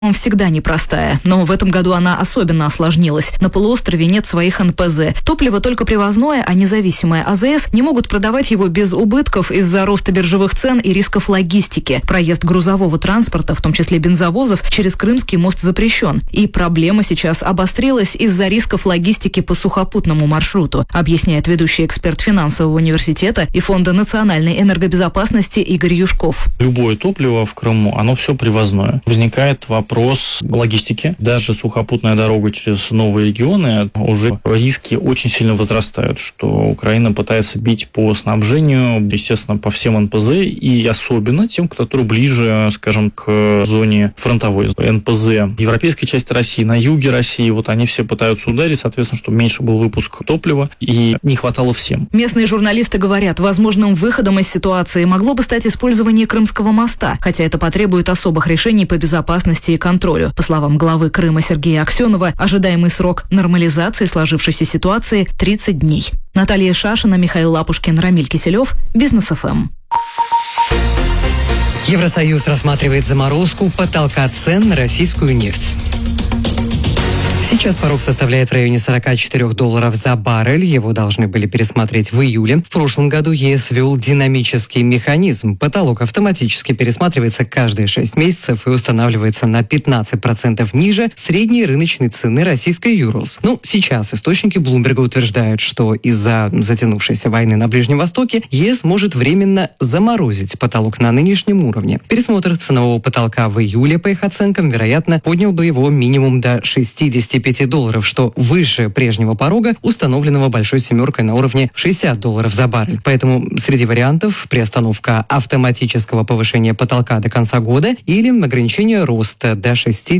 всегда непростая, но в этом году она особенно осложнилась. На полуострове нет своих НПЗ. Топливо только привозное, а независимые АЗС не могут продавать его без убытков из-за роста биржевых цен и рисков логистики. Проезд грузового транспорта, в том числе бензовозов, через Крымский мост запрещен. И проблема сейчас обострилась из-за рисков логистики по сухопутному маршруту, объясняет ведущий эксперт финансового университета и Фонда национальной энергобезопасности Игорь Юшков. Любое топливо в Крыму, оно все привозное. Возникает вопрос логистики. Даже сухопутная дорога через новые регионы, уже риски очень сильно возрастают, что Украина пытается бить по снабжению, естественно, по всем НПЗ, и особенно тем, которые ближе, скажем, к зоне фронтовой. НПЗ в европейской части России, на юге России, вот они все пытаются ударить, соответственно, чтобы меньше был выпуск топлива, и не хватало всем. Местные журналисты говорят, возможным выходом из ситуации могло бы стать использование Крымского моста, хотя это потребует особых решений по безопасности и контролю. По словам главы Крыма Сергея Аксенова, ожидаемый срок нормализации сложившейся ситуации – 30 дней. Наталья Шашина, Михаил Лапушкин, Рамиль Киселев, Бизнес ФМ. Евросоюз рассматривает заморозку потолка цен на российскую нефть. Сейчас порог составляет в районе $44 за баррель. Его должны были пересмотреть в июле. В прошлом году ЕС ввел динамический механизм. Потолок автоматически пересматривается каждые 6 месяцев и устанавливается на 15% ниже средней рыночной цены российской Юрлс. Сейчас источники Блумберга утверждают, что из-за затянувшейся войны на Ближнем Востоке ЕС может временно заморозить потолок на нынешнем уровне. Пересмотр ценового потолка в июле, по их оценкам, вероятно, поднял бы его минимум до $65, что выше прежнего порога, установленного Большой семеркой на уровне $60 за баррель. Поэтому среди вариантов приостановка автоматического повышения потолка до конца года или ограничение роста до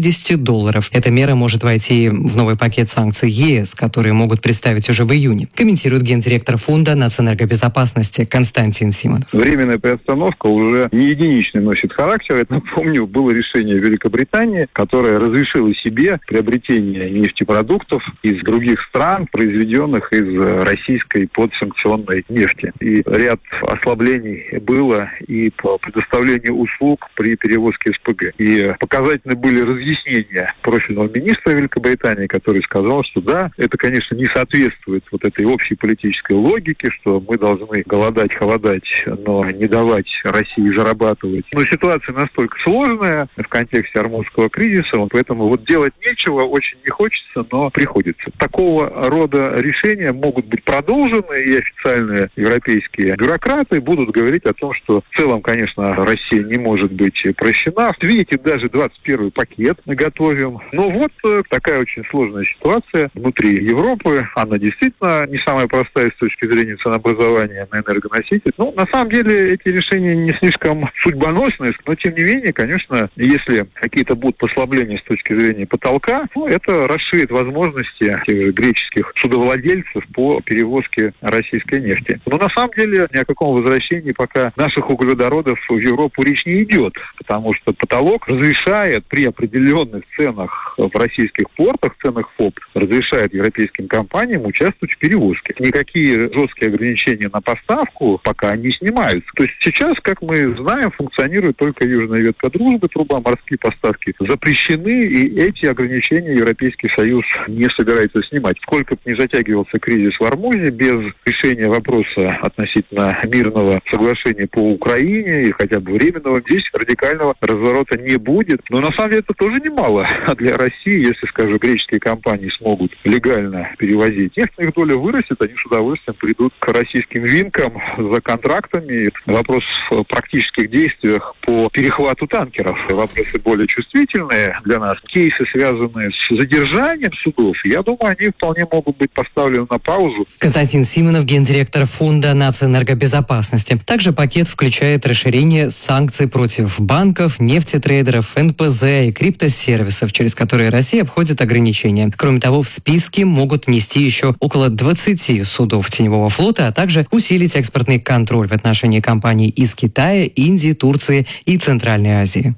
$60. Эта мера может войти в новый пакет санкций ЕС, которые могут представить уже в июне, комментирует гендиректор Фонда нацэнергобезопасности Константин Симонов. Временная приостановка уже не единичный носит характер. Это, напомню, было решение Великобритании, которое разрешило себе приобретение нефтепродуктов из других стран, произведенных из российской подсанкционной нефти. И ряд ослаблений было и по предоставлению услуг при перевозке СПГ. И показательны были разъяснения профильного министра Великобритании, который сказал, что да, это, конечно, не соответствует вот этой общей политической логике, что мы должны голодать, холодать, но не давать России зарабатывать. Но ситуация настолько сложная в контексте Ормузского кризиса, поэтому вот делать нечего, очень не хочется, но приходится. Такого рода решения могут быть продолжены, и официальные европейские бюрократы будут говорить о том, что в целом, конечно, Россия не может быть прощена. Видите, даже 21-й пакет мы готовим. Но вот такая очень сложная ситуация внутри Европы. Она действительно не самая простая с точки зрения ценообразования на энергоноситель. На самом деле эти решения не слишком судьбоносные, но тем не менее, конечно, если какие-то будут послабления с точки зрения потолка, это расширит возможности тех же греческих судовладельцев по перевозке российской нефти. Но на самом деле ни о каком возвращении пока наших углеводородов в Европу речь не идет, потому что потолок разрешает при определенных ценах в российских портах, ценах ФОП, разрешает европейским компаниям участвовать в перевозке. Никакие жесткие ограничения на поставку пока не снимаются. То есть сейчас, как мы знаем, функционирует только южная ветка дружбы, труба, морские поставки запрещены, и эти ограничения Европейский Союз не собирается снимать. Сколько бы ни затягивался кризис в Ормузе, без решения вопроса относительно мирного соглашения по Украине и хотя бы временного, здесь радикального разворота не будет. Но на самом деле это тоже немало для России, если, скажем, греческие компании смогут легально перевозить нефть, их доля вырастет, они с удовольствием придут к российским винкам за контрактами. Вопрос в практических действиях по перехвату танкеров. Вопросы более чувствительные для нас. Кейсы, связанные с задержанием судов, я думаю, они вполне могут быть поставлены на паузу. Константин Симонов, гендиректор Фонда нацэнергобезопасности. Также пакет включает расширение санкций против банков, нефтетрейдеров, НПЗ и криптосервисов, через которые Россия обходит ограничения. Кроме того, в списке могут внести еще около 20 судов теневого флота, а также усилить экспортный контроль в отношении компаний из Китая, Индии, Турции и Центральной Азии.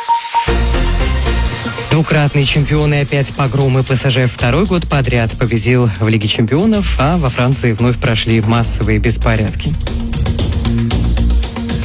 Двукратный чемпион и опять погромы ПСЖ второй год подряд победил в Лиге чемпионов, а во Франции вновь прошли массовые беспорядки.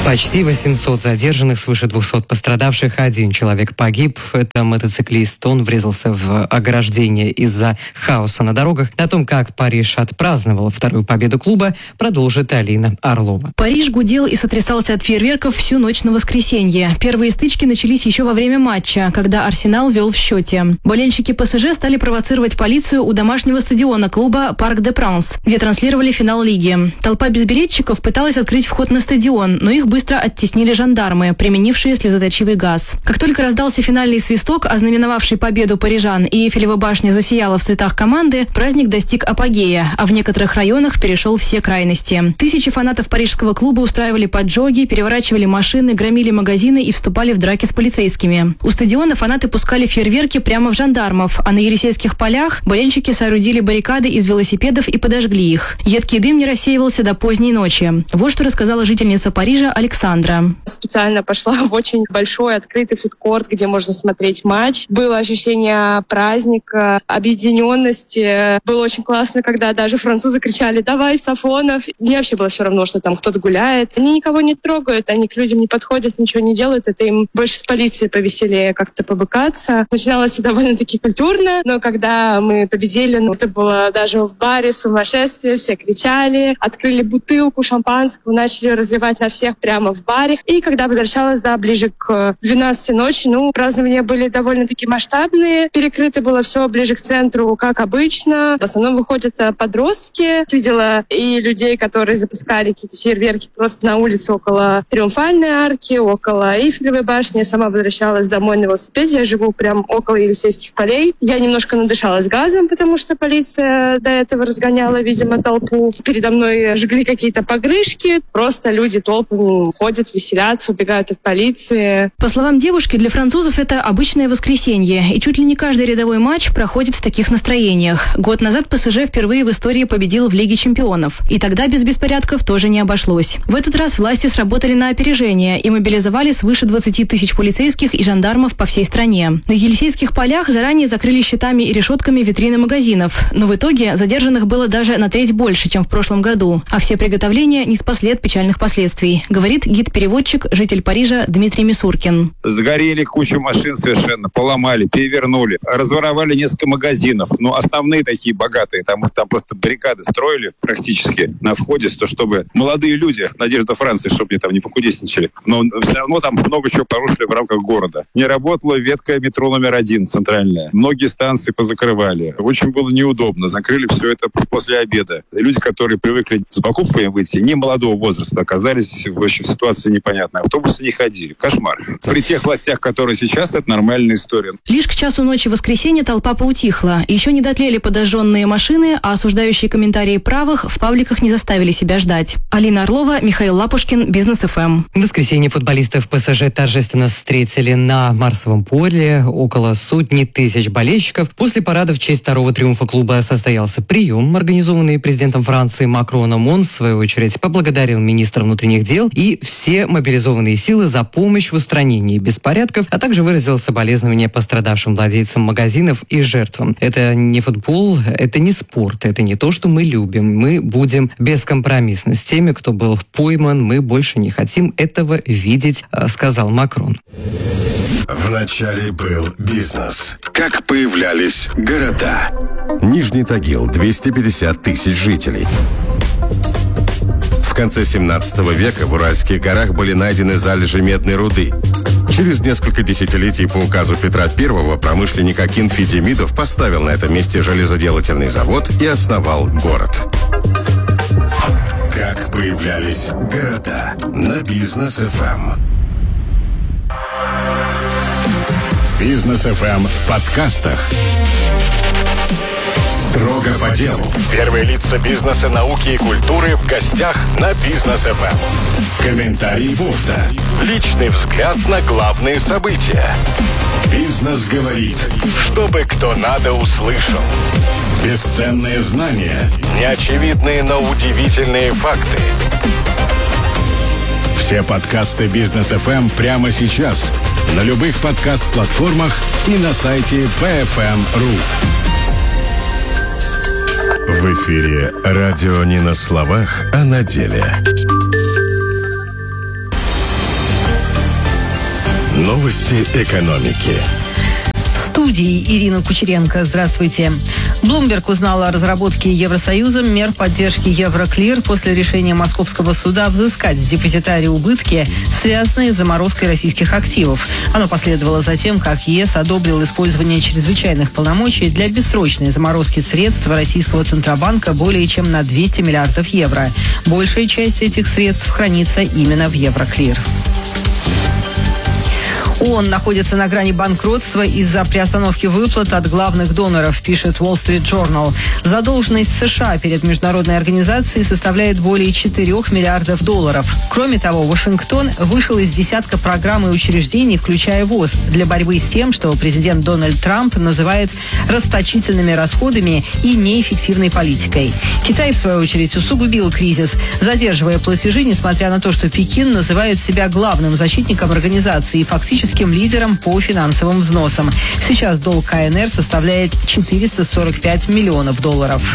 Почти 800 задержанных, свыше 200 пострадавших, 1 человек погиб. Это мотоциклист. Он врезался в ограждение из-за хаоса на дорогах. О том, как Париж отпраздновал вторую победу клуба, продолжит Алина Орлова. Париж гудел и сотрясался от фейерверков всю ночь на воскресенье. Первые стычки начались еще во время матча, когда Арсенал вел в счете. Болельщики ПСЖ стали провоцировать полицию у домашнего стадиона клуба Парк де Пранс, где транслировали финал лиги. Толпа безбилетчиков пыталась открыть вход на стадион, но их быстро оттеснили жандармы, применившие слезоточивый газ. Как только раздался финальный свисток, ознаменовавший победу парижан, и Эйфелева башня засияла в цветах команды, праздник достиг апогея, а в некоторых районах перешел все крайности. Тысячи фанатов парижского клуба устраивали поджоги, переворачивали машины, громили магазины и вступали в драки с полицейскими. У стадиона фанаты пускали фейерверки прямо в жандармов, а на Елисейских полях болельщики соорудили баррикады из велосипедов и подожгли их. Едкий дым не рассеивался до поздней ночи. Вот что рассказала жительница Парижа Александра. Специально пошла в очень большой открытый фудкорт, где можно смотреть матч. Было ощущение праздника, объединенности. Было очень классно, когда даже французы кричали: «Давай, Сафонов!». Мне вообще было все равно, что там кто-то гуляет. Они никого не трогают, они к людям не подходят, ничего не делают. Это им больше с полицией повеселее как-то побыкаться. Начиналось довольно-таки культурно, но когда мы победили, это было даже в баре сумасшествие, все кричали, открыли бутылку шампанского, начали разливать на всех прямо в баре. И когда возвращалась, ближе к 12 ночи, празднования были довольно-таки масштабные. Перекрыто было все ближе к центру, как обычно. В основном выходят подростки. Видела и людей, которые запускали какие-то фейерверки просто на улице около Триумфальной арки, около Эйфелевой башни. Я сама возвращалась домой на велосипеде. Я живу прям около Елисейских полей. Я немножко надышалась газом, потому что полиция до этого разгоняла, видимо, толпу. Передо мной жгли какие-то погрышки. Просто люди толпами ходят, веселятся, убегают от полиции. По словам девушки, для французов это обычное воскресенье, и чуть ли не каждый рядовой матч проходит в таких настроениях. Год назад ПСЖ впервые в истории победил в Лиге чемпионов, и тогда без беспорядков тоже не обошлось. В этот раз власти сработали на опережение и мобилизовали свыше 20 тысяч полицейских и жандармов по всей стране. На Елисейских полях заранее закрыли щитами и решетками витрины магазинов, но в итоге задержанных было даже на треть больше, чем в прошлом году, а все приготовления не спасли от печальных последствий, говорит гид-переводчик, житель Парижа Дмитрий Мисуркин. Загорели кучу машин совершенно, поломали, перевернули, разворовали несколько магазинов. Основные такие богатые, там просто баррикады строили практически на входе, чтобы молодые люди, надежда Франции, чтобы они там не покудесничали. Но все равно там много чего порушили в рамках города. Не работала ветка метро номер 1, центральная. Многие станции позакрывали. Очень было неудобно. Закрыли все это после обеда. Люди, которые привыкли с покупками выйти, не молодого возраста, оказались в ситуации непонятной. Автобусы не ходили. Кошмар. При тех властях, которые сейчас, это нормальная история. Лишь к часу ночи воскресенья толпа поутихла. Еще не дотлели подожженные машины, а осуждающие комментарии правых в пабликах не заставили себя ждать. Алина Орлова, Михаил Лапушкин, Бизнес ФМ. В воскресенье футболистов ПСЖ торжественно встретили на Марсовом поле. Около сотни тысяч болельщиков. После парада в честь второго триумфа клуба состоялся прием, организованный президентом Франции Макроном. Он, в свою очередь, поблагодарил министра внутренних дел и все мобилизованные силы за помощь в устранении беспорядков, а также выразил соболезнования пострадавшим владельцам магазинов и жертвам. Это не футбол, это не спорт, это не то, что мы любим. Мы будем бескомпромиссны с теми, кто был пойман. Мы больше не хотим этого видеть, сказал Макрон. Вначале был бизнес. Как появлялись города. Нижний Тагил, 250 тысяч жителей. В конце 17 века в Уральских горах были найдены залежи медной руды. Через несколько десятилетий по указу Петра I промышленник Акинфий Демидов поставил на этом месте железоделательный завод и основал город. Как появлялись города на Бизнес ФМ. Бизнес ФМ в подкастах. Строго по делу. Первые лица бизнеса, науки и культуры в гостях на Бизнес ФМ. Комментарий Бофта. Личный взгляд на главные события. Бизнес говорит. Чтобы кто надо услышал. Бесценные знания. Неочевидные, но удивительные факты. Все подкасты Бизнес ФМ прямо сейчас. На любых подкаст-платформах и на сайте bfm.ru. В эфире радио не на словах, а на деле. Новости экономики. В студии Ирина Кучеренко. Здравствуйте. Bloomberg узнала о разработке Евросоюзом мер поддержки Евроклир после решения Московского суда взыскать с депозитария убытки, связанные с заморозкой российских активов. Оно последовало за тем, как ЕС одобрил использование чрезвычайных полномочий для бессрочной заморозки средств российского Центробанка более чем на 200 миллиардов евро. Большая часть этих средств хранится именно в Евроклир. ООН находится на грани банкротства из-за приостановки выплат от главных доноров, пишет Wall Street Journal. Задолженность США перед международной организацией составляет более 4 миллиардов долларов. Кроме того, Вашингтон вышел из десятка программ и учреждений, включая ВОЗ, для борьбы с тем, что президент Дональд Трамп называет расточительными расходами и неэффективной политикой. Китай, в свою очередь, усугубил кризис, задерживая платежи, несмотря на то, что Пекин называет себя главным защитником организации и фактически лидером по финансовым взносам. Сейчас долг КНР составляет 445 миллионов долларов.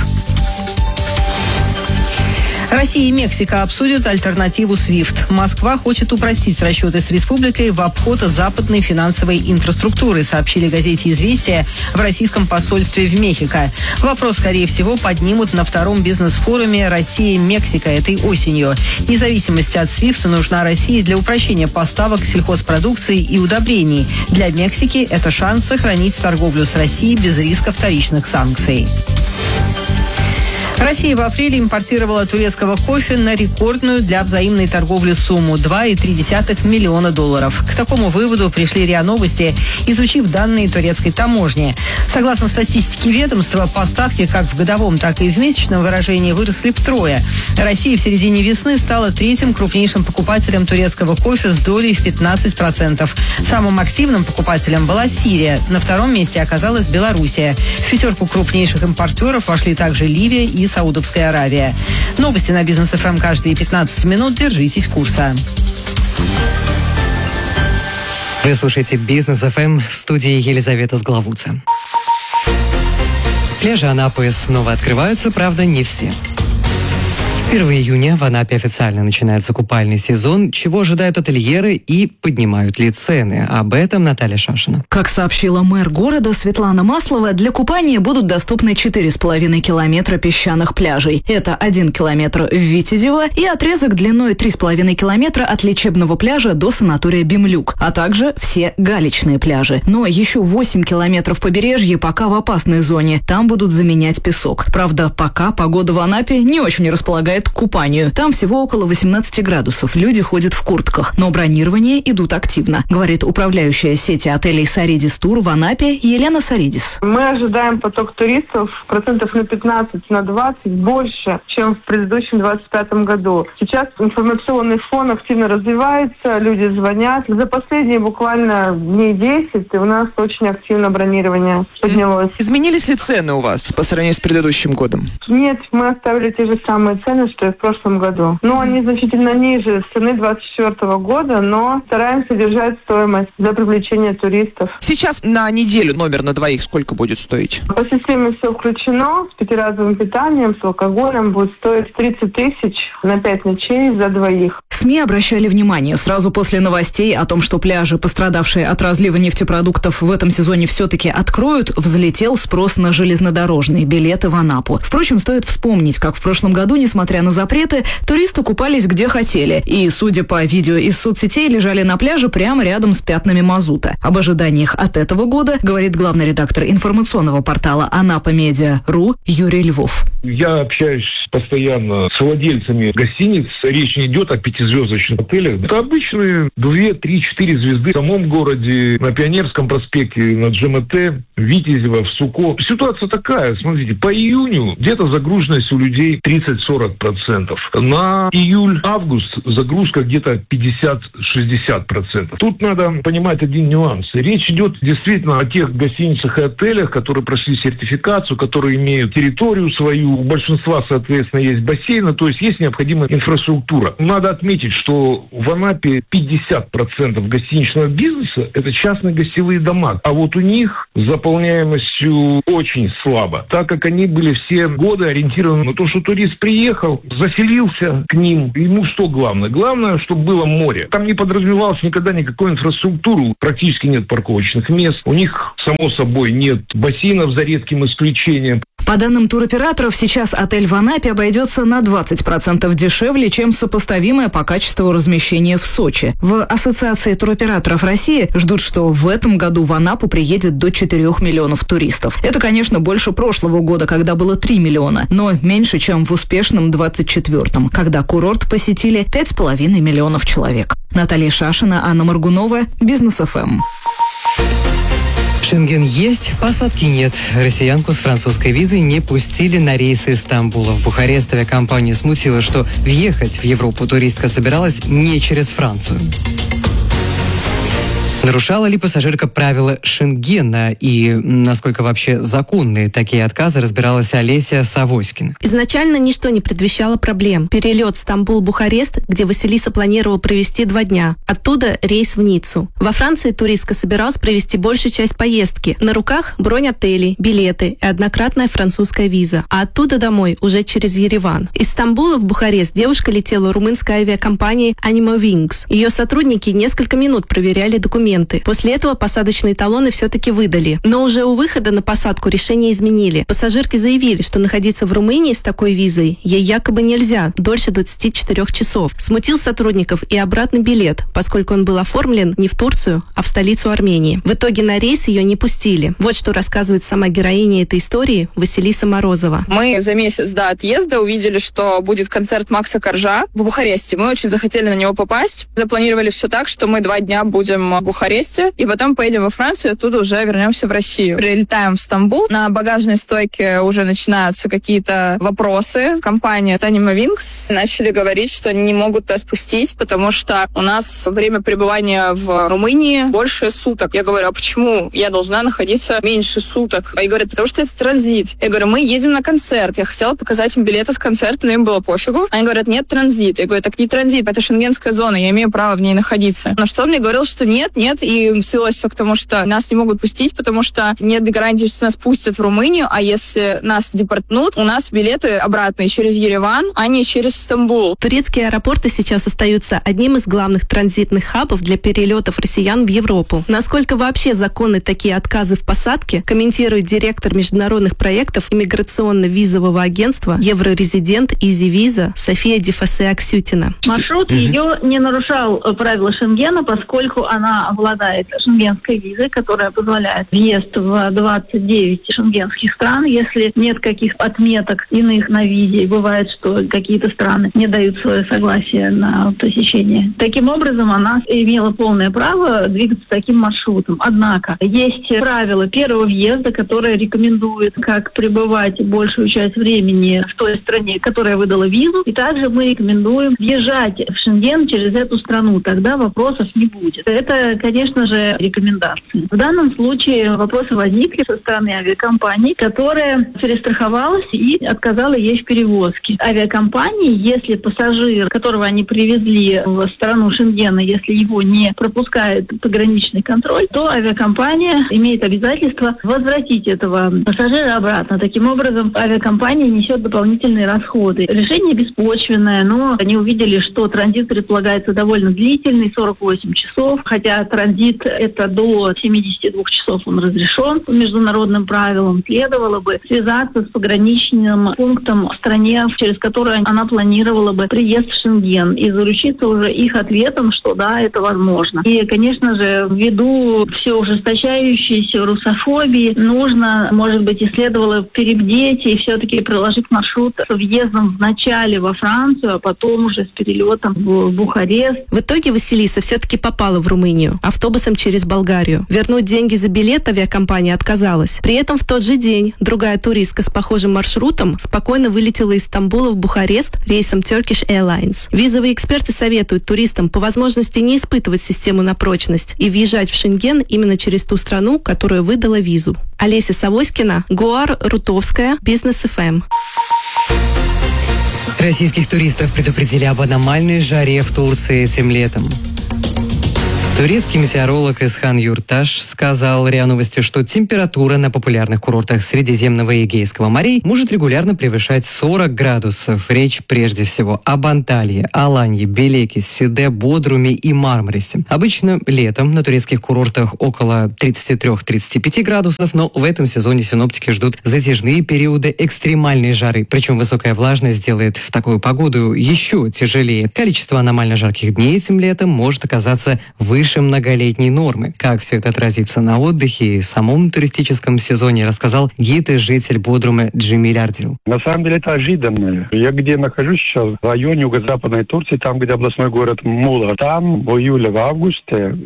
Россия и Мексика обсудят альтернативу SWIFT. Москва хочет упростить расчеты с республикой в обход западной финансовой инфраструктуры, сообщили газете «Известия» в российском посольстве в Мехико. Вопрос, скорее всего, поднимут на втором бизнес-форуме «Россия-Мексика» этой осенью. Независимость от SWIFT нужна России для упрощения поставок сельхозпродукции и удобрений. Для Мексики это шанс сохранить торговлю с Россией без риска вторичных санкций. Россия в апреле импортировала турецкого кофе на рекордную для взаимной торговли сумму – 2,3 миллиона долларов. К такому выводу пришли РИА Новости, изучив данные турецкой таможни. Согласно статистике ведомства, поставки как в годовом, так и в месячном выражении выросли втрое. Россия в середине весны стала третьим крупнейшим покупателем турецкого кофе с долей в 15%. Самым активным покупателем была Сирия. На втором месте оказалась Белоруссия. В пятерку крупнейших импортеров вошли также Ливия и Саудовская Аравия. Новости на Бизнес ФМ каждые 15 минут. Держитесь курса. Вы слушаете Бизнес ФМ, в студии Елизавета Сглавуца. Пляжи Анапы снова открываются, правда, не все. С 1 июня в Анапе официально начинается купальный сезон. Чего ожидают ательеры и поднимают ли цены? Об этом Наталья Шашина. Как сообщила мэр города Светлана Маслова, для купания будут доступны 4,5 километра песчаных пляжей. Это 1 километр в Витязево и отрезок длиной 3,5 километра от лечебного пляжа до санатория Бемлюк, а также все галечные пляжи. Но еще 8 километров побережья пока в опасной зоне. Там будут заменять песок. Правда, пока погода в Анапе не очень располагает к купанию. Там всего около 18 градусов. Люди ходят в куртках, но бронирования идут активно, говорит управляющая сети отелей «Саридис Тур» в Анапе Елена Саридис. Мы ожидаем поток туристов процентов на 15-20 больше, чем в предыдущем 2025 году. Сейчас информационный фон активно развивается, люди звонят. За последние буквально дней 10 у нас очень активно бронирование поднялось. Изменились ли цены у вас по сравнению с предыдущим годом? Нет, мы оставили те же самые цены, что и в прошлом году. Но они значительно ниже цены 2024 года, но стараемся держать стоимость за привлечение туристов. Сейчас на неделю номер на двоих сколько будет стоить? По системе все включено, с 5-разовым питанием, с алкоголем будет стоить 30 тысяч на 5 ночей за двоих. СМИ обращали внимание сразу после новостей о том, что пляжи, пострадавшие от разлива нефтепродуктов, в этом сезоне все-таки откроют, взлетел спрос на железнодорожные билеты в Анапу. Впрочем, стоит вспомнить, как в прошлом году, несмотря на запреты, туристы купались где хотели. И, судя по видео из соцсетей, лежали на пляже прямо рядом с пятнами мазута. Об ожиданиях от этого года говорит главный редактор информационного портала Анапа-Медиа.ру Юрий Львов. Я общаюсь постоянно с владельцами гостиниц. Речь не идет о 5-звездочных отелях. Это обычные 2, 3, 4 звезды в самом городе, на Пионерском проспекте, на ДжМТ, в Витязево, в Суко. Ситуация такая, смотрите, по июню где-то загруженность у людей 30-40%. На июль-август загрузка где-то 50-60%. Тут надо понимать один нюанс. Речь идет действительно о тех гостиницах и отелях, которые прошли сертификацию, которые имеют территорию свою. У большинства, соответственно, соответственно, есть бассейны, то есть есть необходимая инфраструктура. Надо отметить, что в Анапе 50% гостиничного бизнеса – это частные гостевые дома. А вот у них с заполняемостью очень слабо, так как они были все годы ориентированы на то, что турист приехал, заселился к ним. Ему что главное? Главное, чтобы было море. Там не подразумевалось никогда никакой инфраструктуры, практически нет парковочных мест. У них, само собой, нет бассейнов, за редким исключением. По данным туроператоров, сейчас отель в Анапе обойдется на 20% дешевле, чем сопоставимое по качеству размещение в Сочи. В Ассоциации туроператоров России ждут, что в этом году в Анапу приедет до 4 миллионов туристов. Это, конечно, больше прошлого года, когда было 3 миллиона, но меньше, чем в успешном 24-м, когда курорт посетили 5,5 миллионов человек. Наталья Шашина, Анна Моргунова, Бизнес ФМ. Шенген есть, посадки нет. Россиянку с французской визой не пустили на рейсы из Стамбула в Бухарест. Авиакомпания смутила, что въехать в Европу туристка собиралась не через Францию. Нарушала ли пассажирка правила Шенгена и насколько вообще законные такие отказы, разбиралась Олеся Савоськина. Изначально ничто не предвещало проблем. Перелет Стамбул-Бухарест, где Василиса планировала провести 2 дня. Оттуда рейс в Ниццу. Во Франции туристка собиралась провести большую часть поездки. На руках бронь отелей, билеты и однократная французская виза. А оттуда домой уже через Ереван. Из Стамбула в Бухарест девушка летела румынской авиакомпанией Anima Wings. Ее сотрудники несколько минут проверяли документы. После этого посадочные талоны все-таки выдали. Но уже у выхода на посадку решение изменили. Пассажирки заявили, что находиться в Румынии с такой визой ей якобы нельзя дольше 24 часов. Смутил сотрудников и обратный билет, поскольку он был оформлен не в Турцию, а в столицу Армении. В итоге на рейс ее не пустили. Вот что рассказывает сама героиня этой истории Василиса Морозова. Мы за месяц до отъезда увидели, что будет концерт Макса Коржа в Бухаресте. Мы очень захотели на него попасть. Запланировали все так, что мы 2 дня будем в Бухаресте, и потом поедем во Францию, оттуда уже вернемся в Россию. Прилетаем в Стамбул. На багажной стойке уже начинаются какие-то вопросы. Компания Anima Wings начали говорить, что они не могут нас пустить, потому что у нас время пребывания в Румынии больше суток. Я говорю, а почему я должна находиться меньше суток? Они говорят, потому что это транзит. Я говорю, мы едем на концерт. Я хотела показать им билеты с концерта, но им было пофигу. Они говорят, нет, транзит. Я говорю, так не транзит, это шенгенская зона, я имею право в ней находиться. На что он мне говорил, что нет, и свелось все к тому, что нас не могут пустить, потому что нет гарантии, что нас пустят в Румынию, а если нас депортнут, у нас билеты обратные через Ереван, а не через Стамбул. Турецкие аэропорты сейчас остаются одним из главных транзитных хабов для перелетов россиян в Европу. Насколько вообще законны такие отказы в посадке, комментирует директор международных проектов иммиграционно-визового агентства Еврорезидент Изи-Виза София Дефасе-Аксютина. Маршрут ее не нарушал правила Шенгена, поскольку она обладает шенгенской визой, которая позволяет въезд в 29 шенгенских стран, если нет каких-то отметок иных на визе. Бывает, что какие-то страны не дают свое согласие на посещение. Таким образом, она имела полное право двигаться таким маршрутом. Однако, есть правила первого въезда, которые рекомендуют, как пребывать большую часть времени в той стране, которая выдала визу. И также мы рекомендуем въезжать в Шенген через эту страну. Тогда вопросов не будет. Это, конечно же, рекомендации. В данном случае вопросы возникли со стороны авиакомпании, которая перестраховалась и отказала ей в перевозке. Авиакомпании, если пассажир, которого они привезли в страну Шенгена, если его не пропускает пограничный контроль, то авиакомпания имеет обязательство возвратить этого пассажира обратно. Таким образом, авиакомпания несет дополнительные расходы. Решение беспочвенное, но они увидели, что транзит предполагается довольно длительный, 48 часов, хотя транзит это до 72 часов он разрешен по международным правилам. Следовало бы связаться с пограничным пунктом в стране, через которую она планировала бы приезд в Шенген, и заручиться уже их ответом, что да, это возможно. И, конечно же, ввиду все ужесточающейся русофобии, нужно, может быть, и следовало перебдеть и все-таки проложить маршрут с въездом вначале во Францию, а потом уже с перелетом в Бухарест. В итоге Василиса все-таки попала в Румынию. автобусом через Болгарию. Вернуть деньги за билет авиакомпания отказалась. При этом в тот же день другая туристка с похожим маршрутом спокойно вылетела из Стамбула в Бухарест рейсом Turkish Airlines. Визовые эксперты советуют туристам по возможности не испытывать систему на прочность и въезжать в Шенген именно через ту страну, которая выдала визу. Олеся Савоськина, Гуар Рутовская, Бизнес ФМ. Российских туристов предупредили об аномальной жаре в Турции этим летом. Турецкий метеоролог Исхан Юрташ сказал РИА Новости, что температура на популярных курортах Средиземного и Эгейского морей может регулярно превышать 40 градусов. Речь прежде всего об Анталии, Аланье, Белеке, Сиде, Бодруме и Мармарисе. Обычно летом на турецких курортах около 33-35 градусов, но в этом сезоне синоптики ждут затяжные периоды экстремальной жары. Причем высокая влажность делает в такую погоду еще тяжелее. Количество аномально жарких дней этим летом может оказаться выше многолетней нормы. Как все это отразится на отдыхе и самом туристическом сезоне, рассказал гид и житель Бодрума Джемиль Ардил. На самом деле это ожиданно. Я где нахожусь сейчас, в районе юго-западной Турции, там, где областной город Мула, там в июле, в августе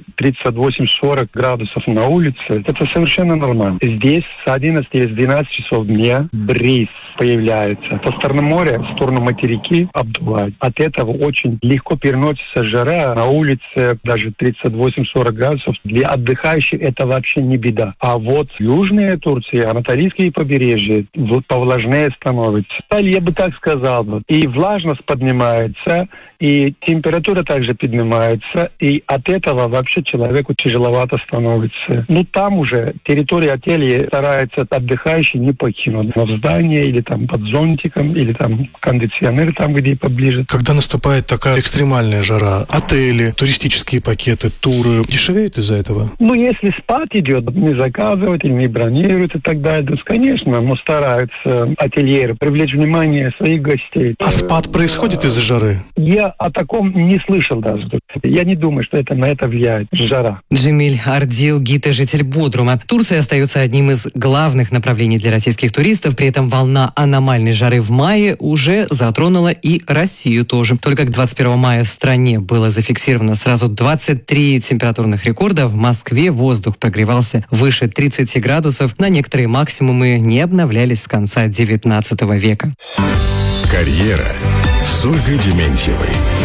38-40 градусов на улице. Это совершенно нормально. Здесь с 11 или с 12 часов дня бриз появляется. По стороне моря, в сторону материки обдувает. От этого очень легко переносится жара. На улице даже 38-40 градусов. Для отдыхающих это вообще не беда. А вот южная Турция, анатолийские побережья, вот повлажнее становится. Я бы так сказал. И влажность поднимается, и температура также поднимается, и от этого вообще человеку тяжеловато становится. Ну, там уже территория отеля старается отдыхающие не покинуть. В здании или там под зонтиком, или там кондиционер там, где поближе. Когда наступает такая экстремальная жара, отели, туристические пакеты, туры дешевеют из-за этого? Ну, если спад идет, не заказывать или не бронируют и так далее, то, конечно, но стараются ательеры привлечь внимание своих гостей. А спад происходит из-за жары? Я о таком не слышал даже. Я не думаю, что это на это влияет жара. Джемиль Ардил, гид и житель Бодрума. Турция остается одним из главных направлений для российских туристов. При этом волна аномальной жары в мае уже затронула и Россию тоже. Только к 21 мая в стране было зафиксировано сразу 23 температурных рекорда. В Москве воздух прогревался выше 30 градусов. На некоторые максимумы не обновлялись с конца 19 века. Карьера с Ольгой Дементьевой.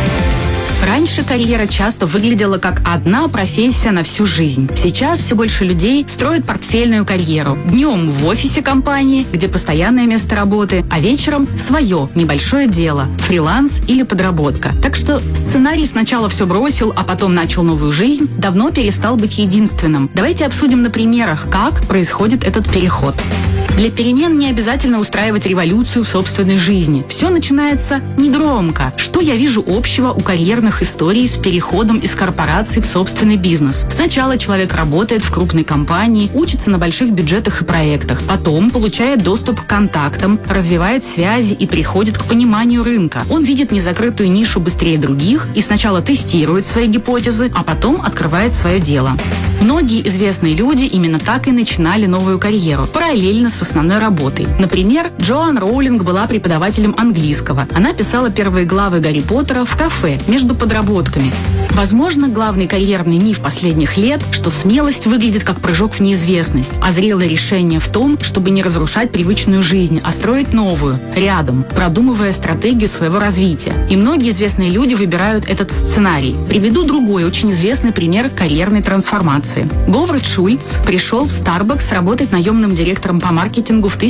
Раньше карьера часто выглядела как одна профессия на всю жизнь. Сейчас все больше людей строят портфельную карьеру. Днем в офисе компании, где постоянное место работы, а вечером свое небольшое дело, фриланс или подработка. Так что сценарий сначала все бросил, а потом начал новую жизнь, давно перестал быть единственным. Давайте обсудим на примерах, как происходит этот переход. Для перемен не обязательно устраивать революцию в собственной жизни. Все начинается негромко. Что я вижу общего у карьерных историй с переходом из корпорации в собственный бизнес? Сначала человек работает в крупной компании, учится на больших бюджетах и проектах. Потом получает доступ к контактам, развивает связи и приходит к пониманию рынка. Он видит незакрытую нишу быстрее других и сначала тестирует свои гипотезы, а потом открывает свое дело. Многие известные люди именно так и начинали новую карьеру, параллельно с основной работой. Например, Джоан Роулинг была преподавателем английского. Она писала первые главы Гарри Поттера в кафе между подработками. Возможно, главный карьерный миф последних лет, что смелость выглядит как прыжок в неизвестность, а зрелое решение в том, чтобы не разрушать привычную жизнь, а строить новую, рядом, продумывая стратегию своего развития. И многие известные люди выбирают этот сценарий. Приведу другой очень известный пример карьерной трансформации. Говард Шульц пришел в Starbucks работать наемным директором по маркетингу в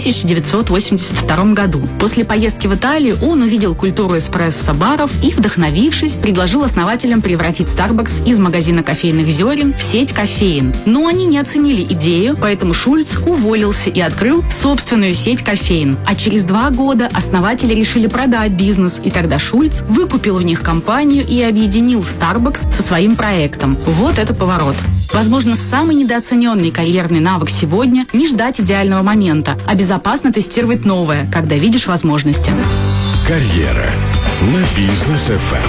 1982 году. После поездки в Италию он увидел культуру эспрессо-баров и, вдохновившись, предложил основателям превратить Starbucks из магазина кофейных зерен в сеть кофеин. Но они не оценили идею, поэтому Шульц уволился и открыл собственную сеть кофеин. А через 2 года основатели решили продать бизнес, и тогда Шульц выкупил у них компанию и объединил Starbucks со своим проектом. Вот это поворот. Возможно, самый недооцененный карьерный навык сегодня – не ждать идеального момента, а безопасно тестировать новое, когда видишь возможности. Карьера на Бизнес ФМ.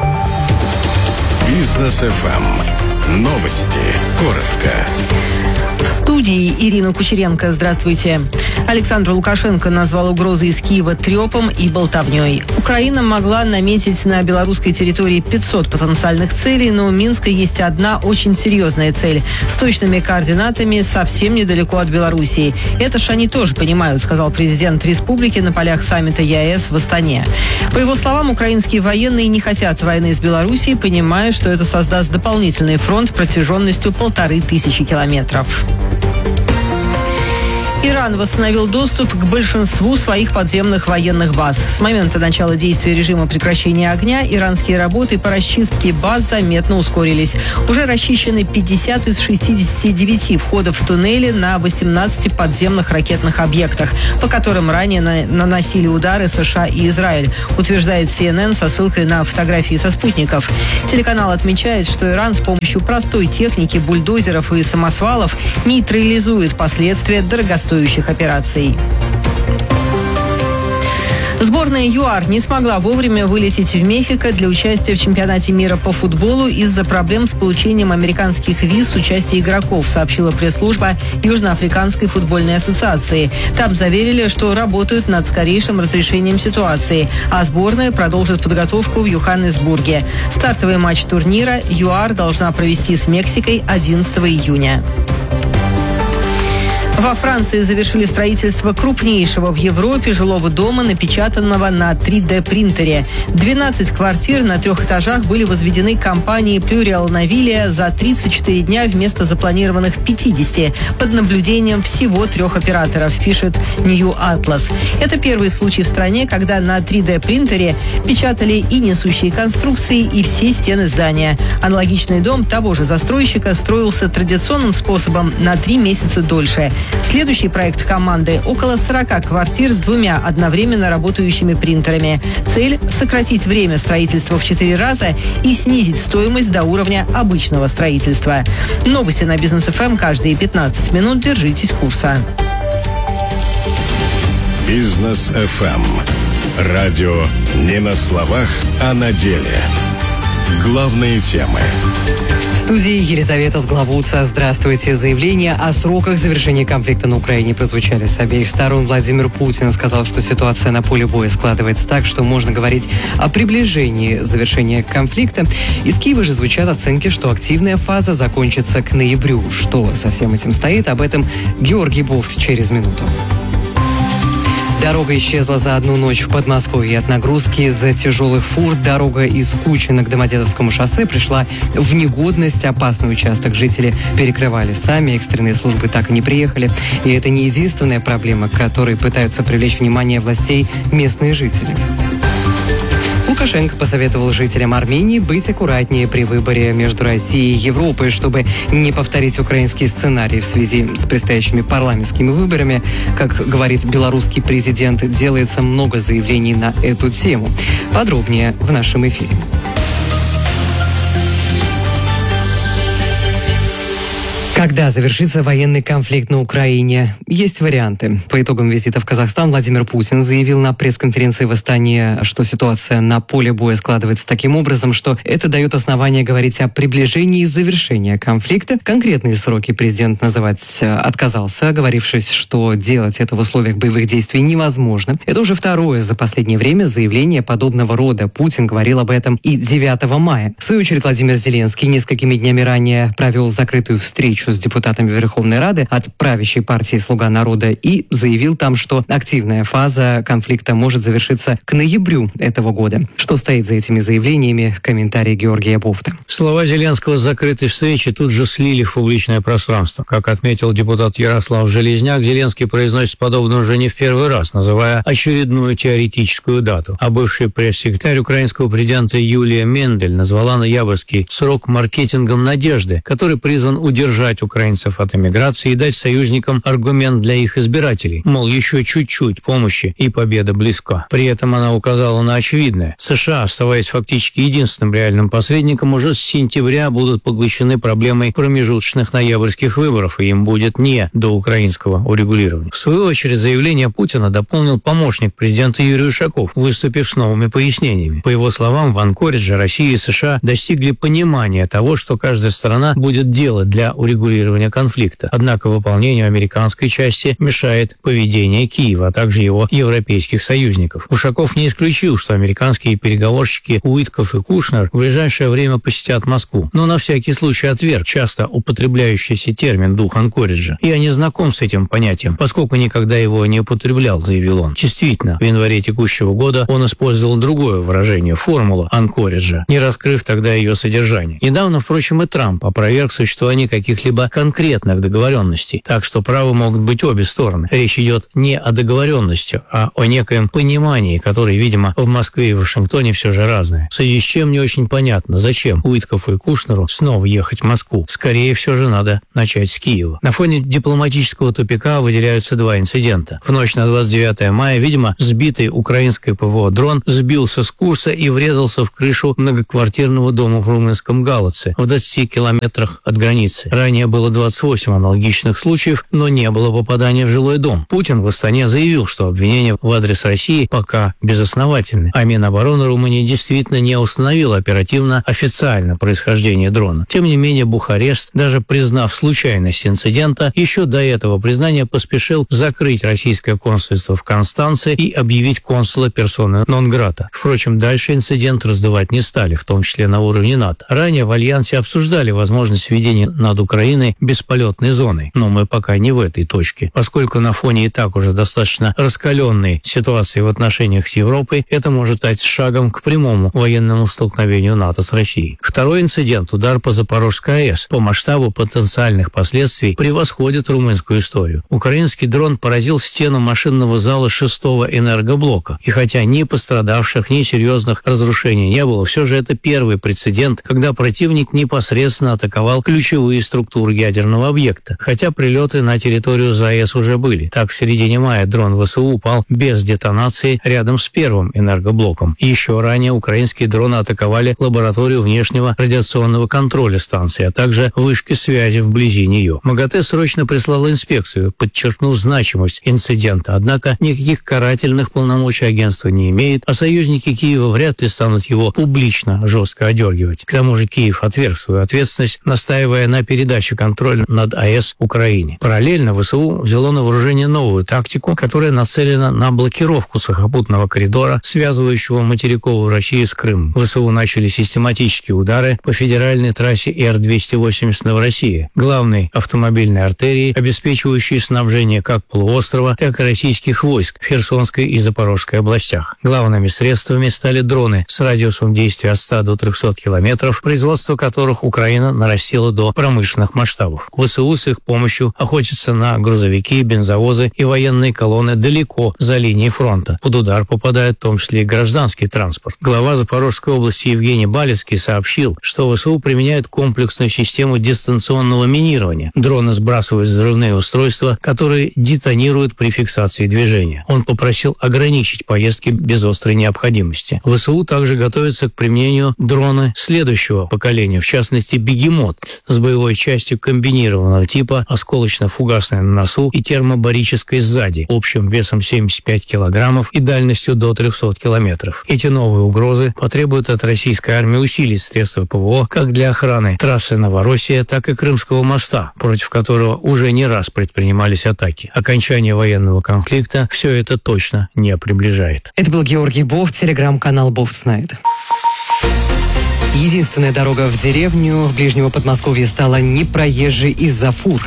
Бизнес ФМ. Новости. Коротко. В студии Ирина Кучеренко. Здравствуйте. Александр Лукашенко назвал угрозы из Киева трепом и болтовней. Украина могла наметить на белорусской территории 500 потенциальных целей, но у Минска есть одна очень серьезная цель с точными координатами совсем недалеко от Белоруссии. Это ж они тоже понимают, сказал президент республики на полях саммита ЕАЭС в Астане. По его словам, украинские военные не хотят войны с Белоруссией, понимая, что это создаст дополнительный фронт протяженностью 1500 километров. Иран восстановил доступ к большинству своих подземных военных баз. С момента начала действия режима прекращения огня иранские работы по расчистке баз заметно ускорились. Уже расчищены 50 из 69 входов в туннели на 18 подземных ракетных объектах, по которым ранее наносили удары США и Израиль, утверждает CNN со ссылкой на фотографии со спутников. Телеканал отмечает, что Иран с помощью простой техники, бульдозеров и самосвалов нейтрализует последствия дорогостоящих операций. Сборная ЮАР не смогла вовремя вылететь в Мехико для участия в чемпионате мира по футболу из-за проблем с получением американских виз с участием игроков, сообщила пресс-служба Южноафриканской футбольной ассоциации. Там заверили, что работают над скорейшим разрешением ситуации, а сборная продолжит подготовку в Йоханнесбурге. Стартовый матч турнира ЮАР должна провести с Мексикой 11 июня. Во Франции завершили строительство крупнейшего в Европе жилого дома, напечатанного на 3D-принтере. 12 квартир на 3 этажах были возведены компанией Plurial Navilia за 34 дня вместо запланированных 50 под наблюдением всего 3 операторов, пишет New Atlas. Это первый случай в стране, когда на 3D-принтере печатали и несущие конструкции, и все стены здания. Аналогичный дом того же застройщика строился традиционным способом на 3 месяца дольше. Следующий проект команды – около 40 квартир с 2 одновременно работающими принтерами. Цель – сократить время строительства в 4 раза и снизить стоимость до уровня обычного строительства. Новости на Бизнес ФМ каждые 15 минут. Держитесь курса. Бизнес ФМ. Радио не на словах, а на деле. Главные темы. В студии Елизавета Сглавутса. Здравствуйте. Заявления о сроках завершения конфликта на Украине прозвучали с обеих сторон. Владимир Путин сказал, что ситуация на поле боя складывается так, что можно говорить о приближении завершения конфликта. Из Киева же звучат оценки, что активная фаза закончится к ноябрю. Что со всем этим стоит? Об этом Георгий Бофт через минуту. Дорога исчезла за одну ночь в Подмосковье. От нагрузки из-за тяжелых фур дорога из Кучина к Домодедовскому шоссе пришла в негодность. Опасный участок жители перекрывали сами. Экстренные службы так и не приехали. И это не единственная проблема, к которой пытаются привлечь внимание властей местные жители. Лукашенко посоветовал жителям Армении быть аккуратнее при выборе между Россией и Европой, чтобы не повторить украинский сценарий в связи с предстоящими парламентскими выборами. Как говорит белорусский президент, делается много заявлений на эту тему. Подробнее в нашем эфире. Когда завершится военный конфликт на Украине? Есть варианты. По итогам визита в Казахстан Владимир Путин заявил на пресс-конференции в Астане, что ситуация на поле боя складывается таким образом, что это дает основание говорить о приближении завершения конфликта. Конкретные сроки президент называть отказался, оговорившись, что делать это в условиях боевых действий невозможно. Это уже второе за последнее время заявление подобного рода. Путин говорил об этом и 9 мая. В свою очередь Владимир Зеленский несколькими днями ранее провел закрытую встречу с депутатами Верховной Рады от правящей партии «Слуга народа» и заявил там, что активная фаза конфликта может завершиться к ноябрю этого года. Что стоит за этими заявлениями? Комментарий Георгия Бофта. Слова Зеленского с закрытой встречи тут же слили в публичное пространство. Как отметил депутат Ярослав Железняк, Зеленский произносит подобное уже не в первый раз, называя очередную теоретическую дату. А бывший пресс-секретарь украинского президента Юлия Мендель назвала ноябрьский срок маркетингом надежды, который призван удержать украинцев от эмиграции и дать союзникам аргумент для их избирателей. Мол, еще чуть-чуть помощи и победа близка. При этом она указала на очевидное. США, оставаясь фактически единственным реальным посредником, уже с сентября будут поглощены проблемой промежуточных ноябрьских выборов, и им будет не до украинского урегулирования. В свою очередь заявление Путина дополнил помощник президента Юрий Ушаков, выступив с новыми пояснениями. По его словам, в Анкоридже Россия и США достигли понимания того, что каждая страна будет делать для урегулирования урегулирования конфликта. Однако выполнению американской части мешает поведение Киева, а также его европейских союзников. Ушаков не исключил, что американские переговорщики Уитков и Кушнер в ближайшее время посетят Москву, но на всякий случай отверг часто употребляющийся термин «дух Анкориджа». «Я не знаком с этим понятием, поскольку никогда его не употреблял», заявил он. Действительно, в январе текущего года он использовал другое выражение – формула Анкориджа, не раскрыв тогда ее содержание. Недавно, впрочем, и Трамп опроверг существование каких-либо конкретных договоренностей, так что правы могут быть обе стороны. Речь идет не о договоренности, а о некоем понимании, которое, видимо, в Москве и Вашингтоне все же разное. В связи с чем не очень понятно, зачем Уиткову и Кушнеру снова ехать в Москву. Скорее, все же надо начать с Киева. На фоне дипломатического тупика выделяются два инцидента. В ночь на 29 мая, видимо, сбитый украинской ПВО дрон сбился с курса и врезался в крышу многоквартирного дома в румынском Галаце, в 20 километрах от границы. Ранее было 28 аналогичных случаев, но не было попадания в жилой дом. Путин в Астане заявил, что обвинения в адрес России пока безосновательны, а Минобороны Румынии действительно не установила официально происхождение дрона. Тем не менее, Бухарест, даже признав случайность инцидента, еще до этого признания поспешил закрыть российское консульство в Констанце и объявить консула персоной нон-грата. Впрочем, дальше инцидент раздувать не стали, в том числе на уровне НАТО. Ранее в Альянсе обсуждали возможность введения над Украиной бесполетной зоны, но мы пока не в этой точке, поскольку на фоне и так уже достаточно раскаленной ситуации в отношениях с Европой, это может стать шагом к прямому военному столкновению НАТО с Россией. Второй инцидент – удар по Запорожской АЭС. По масштабу потенциальных последствий превосходит румынскую историю. Украинский дрон поразил стену машинного зала 6-го энергоблока. И хотя ни пострадавших, ни серьезных разрушений не было, все же это первый прецедент, когда противник непосредственно атаковал ключевые структуры ядерного объекта. Хотя прилеты на территорию ЗАЭС уже были. Так, в середине мая дрон ВСУ упал без детонации рядом с первым энергоблоком. И еще ранее украинские дроны атаковали лабораторию внешнего радиационного контроля станции, а также вышки связи вблизи нее. МАГАТЭ срочно прислала инспекцию, подчеркнув значимость инцидента. Однако никаких карательных полномочий агентство не имеет, а союзники Киева вряд ли станут его публично жестко одергивать. К тому же Киев отверг свою ответственность, настаивая на передаче контроля над АЭС Украине. Параллельно ВСУ взяло на вооружение новую тактику, которая нацелена на блокировку сухопутного коридора, связывающего материковую Россию с Крымом. ВСУ начали систематические удары по федеральной трассе Р-280 Новороссия, главной автомобильной артерии, обеспечивающей снабжение как полуострова, так и российских войск в Херсонской и Запорожской областях. Главными средствами стали дроны с радиусом действия от 100 до 300 километров, производство которых Украина нарастила до промышленных масштабов. ВСУ с их помощью охотятся на грузовики, бензовозы и военные колонны далеко за линией фронта. Под удар попадает в том числе и гражданский транспорт. Глава Запорожской области Евгений Балецкий сообщил, что ВСУ применяют комплексную систему дистанционного минирования. Дроны сбрасывают взрывные устройства, которые детонируют при фиксации движения. Он попросил ограничить поездки без острой необходимости. ВСУ также готовится к применению дрона следующего поколения, в частности «Бегемот» с боевой частью комбинированного типа, осколочно-фугасной на носу и термобарической сзади, общим весом 75 килограммов и дальностью до 300 километров. Эти новые угрозы потребуют от российской армии усилить средства ПВО как для охраны трассы Новороссия, так и Крымского моста, против которого уже не раз предпринимались атаки. Окончание военного конфликта все это точно не приближает. Это был Георгий Бофт, телеграм-канал Бофт знает. Единственная дорога в деревню ближнего Подмосковья стала непроезжей из-за фур.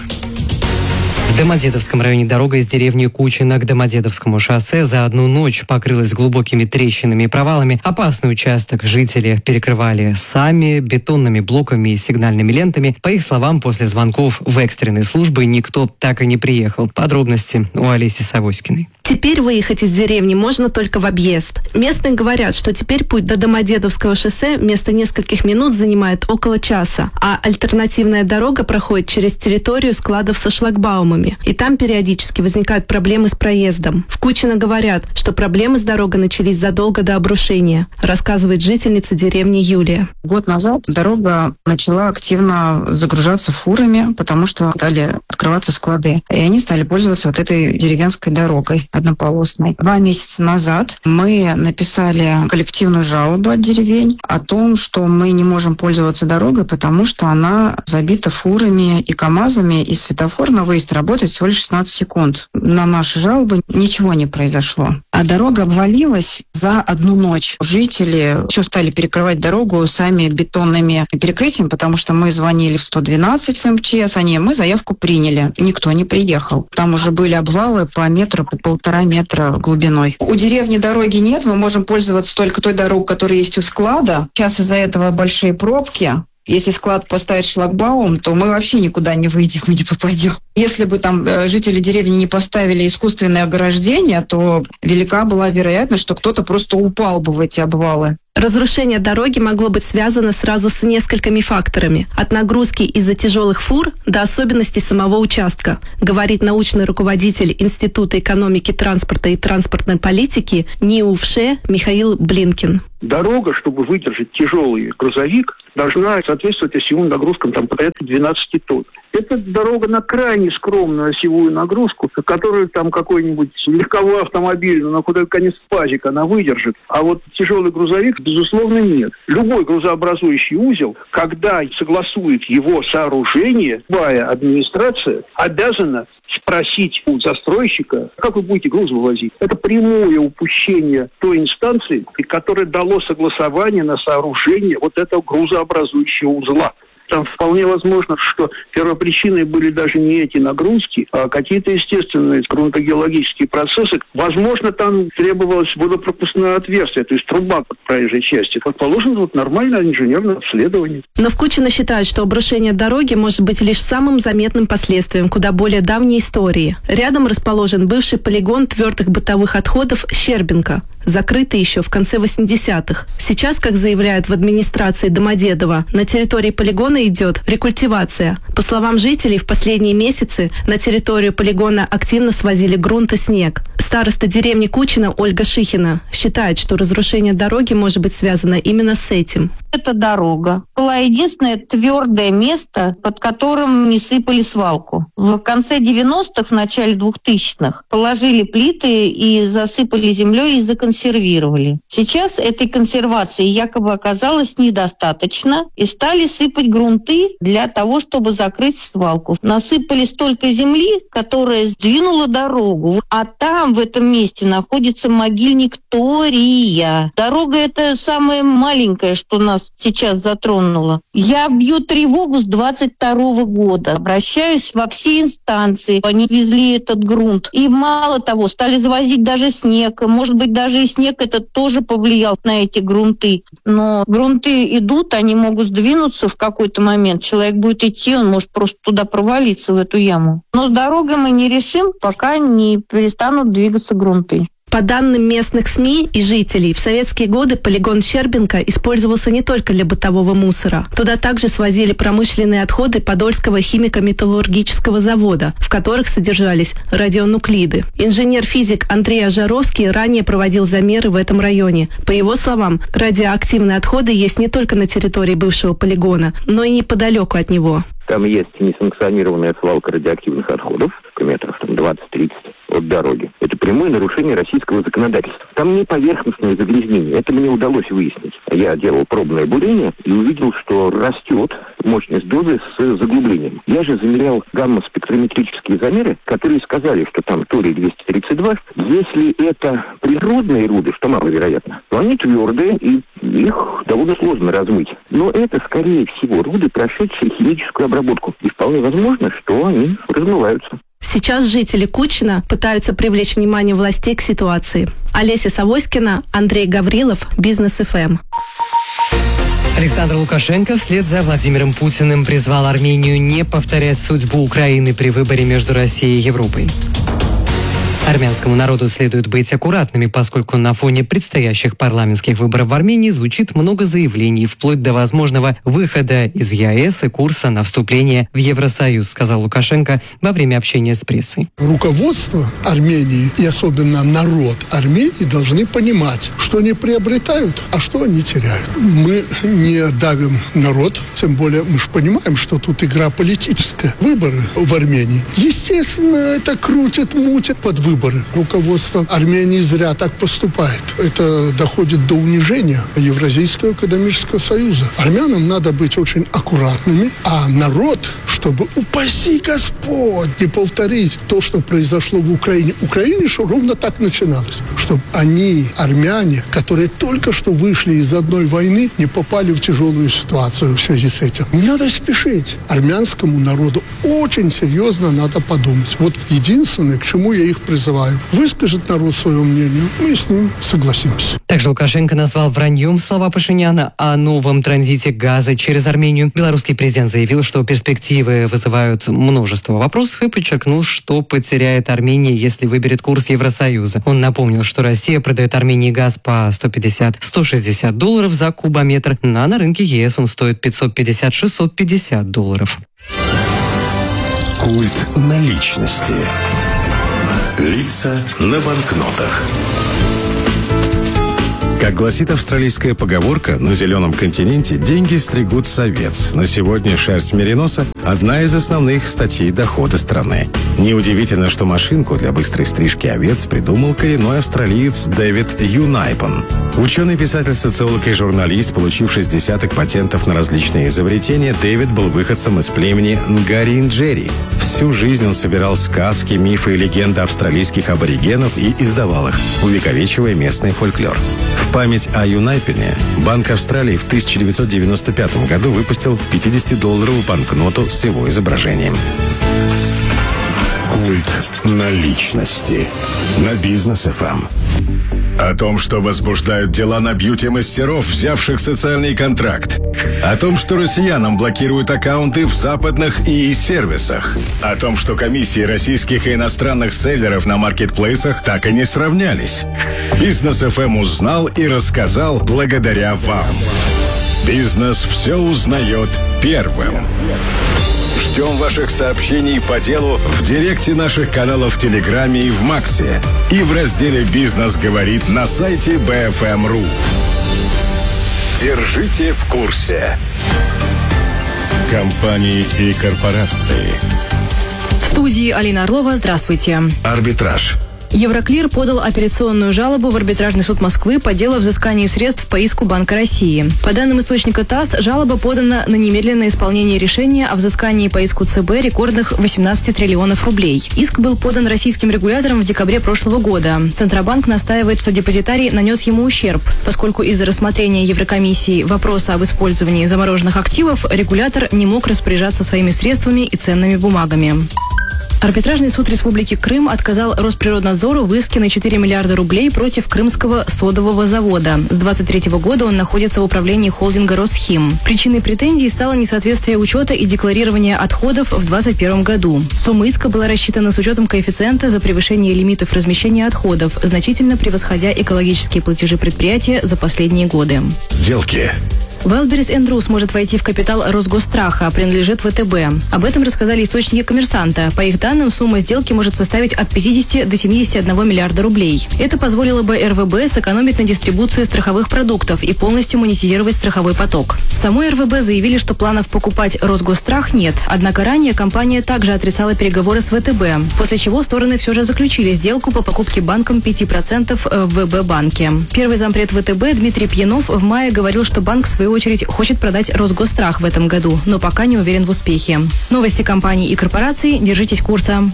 В Домодедовском районе дорога из деревни Кучино к Домодедовскому шоссе за одну ночь покрылась глубокими трещинами и провалами. Опасный участок жители перекрывали сами бетонными блоками и сигнальными лентами. По их словам, после звонков в экстренные службы никто так и не приехал. Подробности у Олеси Савоськиной. Теперь выехать из деревни можно только в объезд. Местные говорят, что теперь путь до Домодедовского шоссе вместо нескольких минут занимает около часа, а альтернативная дорога проходит через территорию складов со шлагбаумами. И там периодически возникают проблемы с проездом. В Кучино говорят, что проблемы с дорогой начались задолго до обрушения, рассказывает жительница деревни Юлия. Год назад дорога начала активно загружаться фурами, потому что стали открываться склады. И они стали пользоваться вот этой деревенской дорогой. однополосной. 2 месяца назад мы написали коллективную жалобу от деревень о том, что мы не можем пользоваться дорогой, потому что она забита фурами и КАМАЗами, и светофор на выезд работает всего лишь 16 секунд. На наши жалобы ничего не произошло. А дорога обвалилась за одну ночь. Жители еще стали перекрывать дорогу сами бетонными перекрытиями, потому что мы звонили в 112 в МЧС, мы заявку приняли. Никто не приехал. Там уже были обвалы по метру, по 1,5 метра глубиной. У деревни дороги нет, мы можем пользоваться только той дорогой, которая есть у склада. Сейчас из-за этого большие пробки. Если склад поставит шлагбаум, то мы вообще никуда не выйдем и не попадем. Если бы там жители деревни не поставили искусственное ограждение, то велика была вероятность, что кто-то просто упал бы в эти обвалы. Разрушение дороги могло быть связано сразу с несколькими факторами. От нагрузки из-за тяжелых фур до особенностей самого участка, говорит научный руководитель Института экономики транспорта и транспортной политики НИУФШ Михаил Блинкин. Дорога, чтобы выдержать тяжелый грузовик, должна соответствовать осевым нагрузкам порядка 12 тонн. Это дорога на крайне скромную осевую нагрузку, которую там какой-нибудь легковой автомобиль, на худой конец пазик она выдержит. А вот тяжелый грузовик, безусловно, нет. Любой грузообразующий узел, когда согласует его сооружение, любая администрация обязана спросить у застройщика, как вы будете груз вывозить. Это прямое упущение той инстанции, которая дало согласование на сооружение вот этого грузообразующего узла. Там вполне возможно, что первопричиной были даже не эти нагрузки, а какие-то естественные грунтогеологические процессы. Возможно, там требовалось водопропускное отверстие, то есть труба под проезжей части. Как положено, нормальное инженерное обследование. Но в Кучино считают, что обрушение дороги может быть лишь самым заметным последствием куда более давней истории. Рядом расположен бывший полигон твердых бытовых отходов Щербинка, закрытый еще в конце 80-х. Сейчас, как заявляют в администрации Домодедово, на территории полигона идет рекультивация. По словам жителей, в последние месяцы на территорию полигона активно свозили грунт и снег. Староста деревни Кучино Ольга Шихина считает, что разрушение дороги может быть связано именно с этим. Эта дорога была единственное твердое место, под которым не сыпали свалку. В конце 90-х, в начале 2000-х положили плиты и засыпали землей и законсервировали. Сейчас этой консервации якобы оказалось недостаточно и стали сыпать грунты для того, чтобы закрыть свалку. Насыпали столько земли, которая сдвинула дорогу, а там в этом месте находится могильник Тория. Дорога это самое маленькое, что нас сейчас затронуло. Я бью тревогу с 22 года. Обращаюсь во все инстанции. Они везли этот грунт. И мало того, стали завозить даже снег. Может быть, даже и снег этот тоже повлиял на эти грунты. Но грунты идут, они могут сдвинуться в какой-то момент. Человек будет идти, он может просто туда провалиться, в эту яму. Но с дорогой мы не решим, пока не перестанут двигаться грунты. По данным местных СМИ и жителей, в советские годы полигон Щербинка использовался не только для бытового мусора. Туда также свозили промышленные отходы Подольского химико-металлургического завода, в которых содержались радионуклиды. Инженер-физик Андрей Ажаровский ранее проводил замеры в этом районе. По его словам, радиоактивные отходы есть не только на территории бывшего полигона, но и неподалеку от него. Там есть несанкционированная свалка радиоактивных отходов, метров 20-30 от дороги. Это прямое нарушение российского законодательства. Там не поверхностное загрязнение. Это мне удалось выяснить. Я делал пробное бурение и увидел, что растет мощность дозы с заглублением. Я же замерял гамма-спектрометрические замеры, которые сказали, что там торий-232. Если это природные руды, что маловероятно, то они твердые, и их довольно сложно размыть. Но это, скорее всего, руды, прошедшие химическую обработку. И вполне возможно, что они размываются. Сейчас жители Кучино пытаются привлечь внимание властей к ситуации. Олеся Савоськина, Андрей Гаврилов, Бизнес ФМ. Александр Лукашенко вслед за Владимиром Путиным призвал Армению не повторять судьбу Украины при выборе между Россией и Европой. Армянскому народу следует быть аккуратными, поскольку на фоне предстоящих парламентских выборов в Армении звучит много заявлений, вплоть до возможного выхода из ЕАЭС и курса на вступление в Евросоюз, сказал Лукашенко во время общения с прессой. Руководство Армении и особенно народ Армении должны понимать, что они приобретают, а что они теряют. Мы не давим народ, тем более мы же понимаем, что тут игра политическая. Выборы в Армении. Естественно, это крутят, мутят под выборы. выборы. Руководство Армении зря так поступает. Это доходит до унижения Евразийского экономического союза. Армянам надо быть очень аккуратными, а народ, чтобы, упаси Господь, не повторить то, что произошло в Украине. В Украине что ровно так начиналось. Чтобы они, армяне, которые только что вышли из одной войны, не попали в тяжелую ситуацию в связи с этим. Не надо спешить. Армянскому народу очень серьезно надо подумать. Вот единственное, к чему я их призываю. Выскажет народ свое мнение, мы с ним согласимся. Также Лукашенко назвал враньем слова Пашиняна о новом транзите газа через Армению. Белорусский президент заявил, что перспективы вызывают множество вопросов и подчеркнул, что потеряет Армения, если выберет курс Евросоюза. Он напомнил, что Россия продает Армении газ по $150-160 за кубометр, а на рынке ЕС он стоит $550-650. Культ наличности. Лица на банкнотах. Как гласит австралийская поговорка, на зеленом континенте деньги стригут овец. На сегодня шерсть мериноса – одна из основных статей дохода страны. Неудивительно, что машинку для быстрой стрижки овец придумал коренной австралиец Дэвид Юнайпон. Ученый, писатель, социолог и журналист, получивший десяток патентов на различные изобретения, Дэвид был выходцем из племени Нгари-Нджери. Всю жизнь он собирал сказки, мифы и легенды австралийских аборигенов и издавал их, увековечивая местный фольклор. В память о Юнайпене Банк Австралии в 1995 году выпустил 50-долларовую банкноту с его изображением. Культ наличности на Бизнес ФМ. О том, что возбуждают дела на бьюти-мастеров, взявших социальный контракт. О том, что россиянам блокируют аккаунты в западных ИИ-сервисах. О том, что комиссии российских и иностранных селлеров на маркетплейсах так и не сравнялись. Бизнес ФМ узнал и рассказал благодаря вам. Бизнес все узнает первым. Ждем ваших сообщений по делу в директе наших каналов в Телеграме и в Максе. И в разделе «Бизнес говорит» на сайте BFM.ru. Держите в курсе. Компании и корпорации. В студии Алина Орлова. Здравствуйте. Арбитраж. Евроклир подал апелляционную жалобу в арбитражный суд Москвы по делу о взыскании средств по иску Банка России. По данным источника ТАСС, жалоба подана на немедленное исполнение решения о взыскании по иску ЦБ рекордных 18 триллионов рублей. Иск был подан российским регулятором в декабре прошлого года. Центробанк настаивает, что депозитарий нанес ему ущерб, поскольку из-за рассмотрения Еврокомиссии вопроса об использовании замороженных активов регулятор не мог распоряжаться своими средствами и ценными бумагами. Арбитражный суд Республики Крым отказал Росприроднадзору в иске на 4 миллиарда рублей против Крымского содового завода. С 2023 года он находится в управлении холдинга «Росхим». Причиной претензий стало несоответствие учета и декларирования отходов в 2021 году. Сумма иска была рассчитана с учетом коэффициента за превышение лимитов размещения отходов, значительно превосходя экологические платежи предприятия за последние годы. Сделки. Wildberries &Ru сможет войти в капитал Росгосстраха, принадлежит ВТБ. Об этом рассказали источники «Коммерсанта». По их данным, сумма сделки может составить от 50 до 71 миллиарда рублей. Это позволило бы РВБ сэкономить на дистрибуции страховых продуктов и полностью монетизировать страховой поток. В самой РВБ заявили, что планов покупать Росгосстрах нет. Однако ранее компания также отрицала переговоры с ВТБ, после чего стороны все же заключили сделку по покупке банком 5% в ВБ-банке. Первый зампред ВТБ Дмитрий Пьянов в мае говорил, что банк в свою очередь хочет продать Росгосстрах в этом году, но пока не уверен в успехе. Новости компаний и корпораций. Держитесь курса.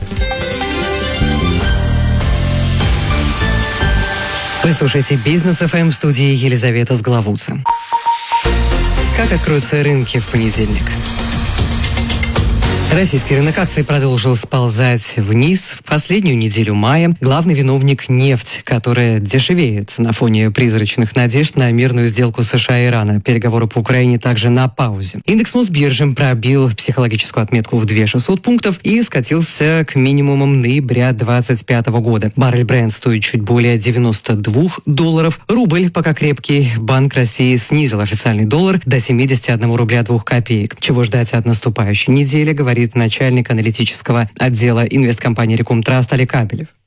Вы слушаете «Бизнес ФМ», в студии Елизавета Сглавуца. Как откроются рынки в понедельник? Российский рынок акций продолжил сползать вниз. В последнюю неделю мая главный виновник – нефть, которая дешевеет на фоне призрачных надежд на мирную сделку США и Ирана. Переговоры по Украине также на паузе. Индекс Мосбиржи пробил психологическую отметку в 2600 пунктов и скатился к минимумам ноября 2025 года. Баррель Brent стоит чуть более $92. Рубль пока крепкий. Банк России снизил официальный доллар до 71 рубля 2 копеек. Чего ждать от наступающей недели, говорит начальник аналитического отдела инвесткомпании «Рекомтраст» Олег Кабелев.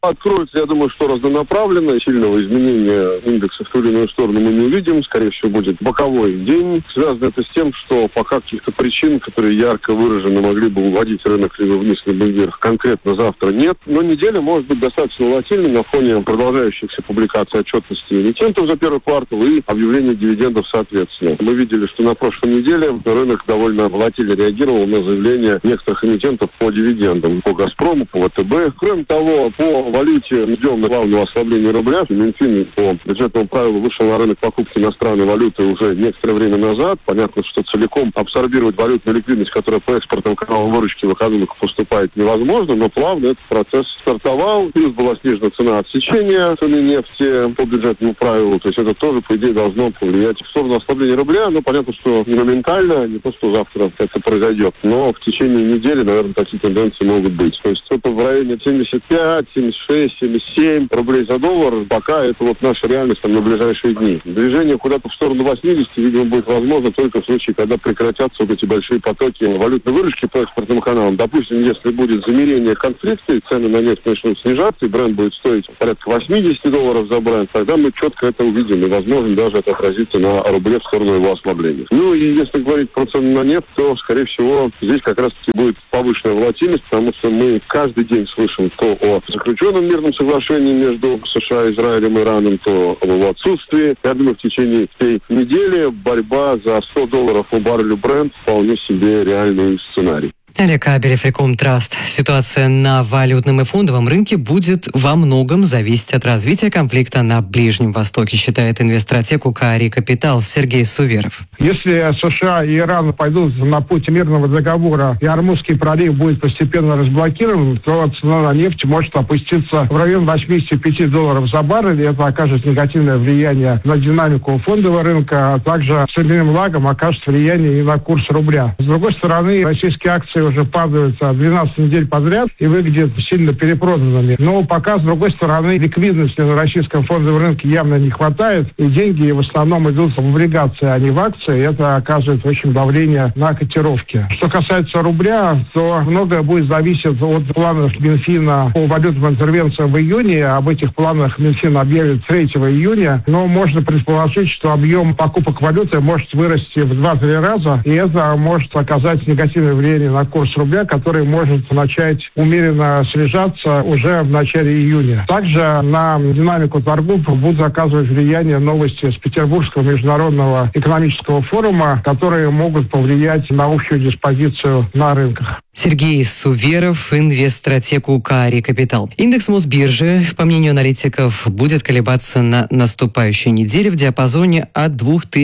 Откроется, я думаю, что разнонаправленно. Сильного изменения индекса в ту или иную сторону мы не увидим. Скорее всего, будет боковой день. Связано это с тем, что пока каких-то причин, которые ярко выражены, могли бы уводить рынок либо вниз, либо вверх, конкретно завтра нет. Но неделя может быть достаточно волатильной на фоне продолжающихся публикаций отчетности эмитентов за первый квартал и объявления дивидендов соответственно. Мы видели, что на прошлой неделе рынок довольно волатильно реагировал на заявления некоторых эмитентов по дивидендам. По «Газпрому», по ВТБ. Кроме того, по валюте ждем главного ослабления рубля. Минфин по бюджетному правилу вышел на рынок покупки иностранной валюты уже некоторое время назад. Понятно, что целиком абсорбировать валютную ликвидность, которая по экспортным каналам выручки в экономику поступает, невозможно, но плавно этот процесс стартовал. Плюс была снижена цена отсечения цены нефти по бюджетному правилу. То есть это тоже, по идее, должно повлиять в сторону ослабления рубля. Но понятно, что не моментально, не то, что завтра это произойдет, но в течение недели, наверное, такие тенденции могут быть. То есть что-то в районе 75, 76, 77 рублей за доллар, пока это вот наша реальность там на ближайшие дни. Движение куда-то в сторону 80, видимо, будет возможно только в случае, когда прекратятся вот эти большие потоки валютной выручки по экспортным каналам. Допустим, если будет замерение конфликта, и цены на нефть начнут снижаться, и бренд будет стоить порядка 80 долларов за бренд, тогда мы четко это увидим, и, возможно, даже это отразится на рубле в сторону его ослабления. Ну и если говорить про цены на нефть, то, скорее всего, здесь как раз-таки будет повышенная волатильность, потому что мы каждый день слышим то о заключенном мирном соглашении между США, Израилем и Ираном, то об его отсутствии. Я думаю, в течение всей недели борьба за 100 долларов по баррелю бренд вполне себе реальный сценарий. Олег Кабелев, Рекомтраст. Ситуация на валютном и фондовом рынке будет во многом зависеть от развития конфликта на Ближнем Востоке, считает инвестстратег УКАРИ Капитал Сергей Суверов. Если США и Иран пойдут на путь мирного договора и Ормузский пролив будет постепенно разблокирован, то цена на нефть может опуститься в район 85 долларов за баррель, и это окажет негативное влияние на динамику фондового рынка, а также с временным лагом окажет влияние и на курс рубля. С другой стороны, российские акции уже падают 12 недель подряд и выглядят сильно перепроданными. Но пока, с другой стороны, ликвидности на российском фондовом рынке явно не хватает, и деньги в основном идут в облигации, а не в акции. И это оказывает очень давление на котировки. Что касается рубля, то многое будет зависеть от планов Минфина по валютным интервенциям в июне. Об этих планах Минфин объявит 3 июня. Но можно предположить, что объем покупок валюты может вырасти в 2-3 раза, и это может оказать негативное влияние на курс рубля, который может начать умеренно снижаться уже в начале июня. Также на динамику торгов будут оказывать влияние новости с Петербургского международного экономического форума, которые могут повлиять на общую диспозицию на рынках. Сергей Суверов, инвестстратег УКАРИ Капитал. Индекс Мосбиржи, по мнению аналитиков, будет колебаться на наступающей неделе в диапазоне от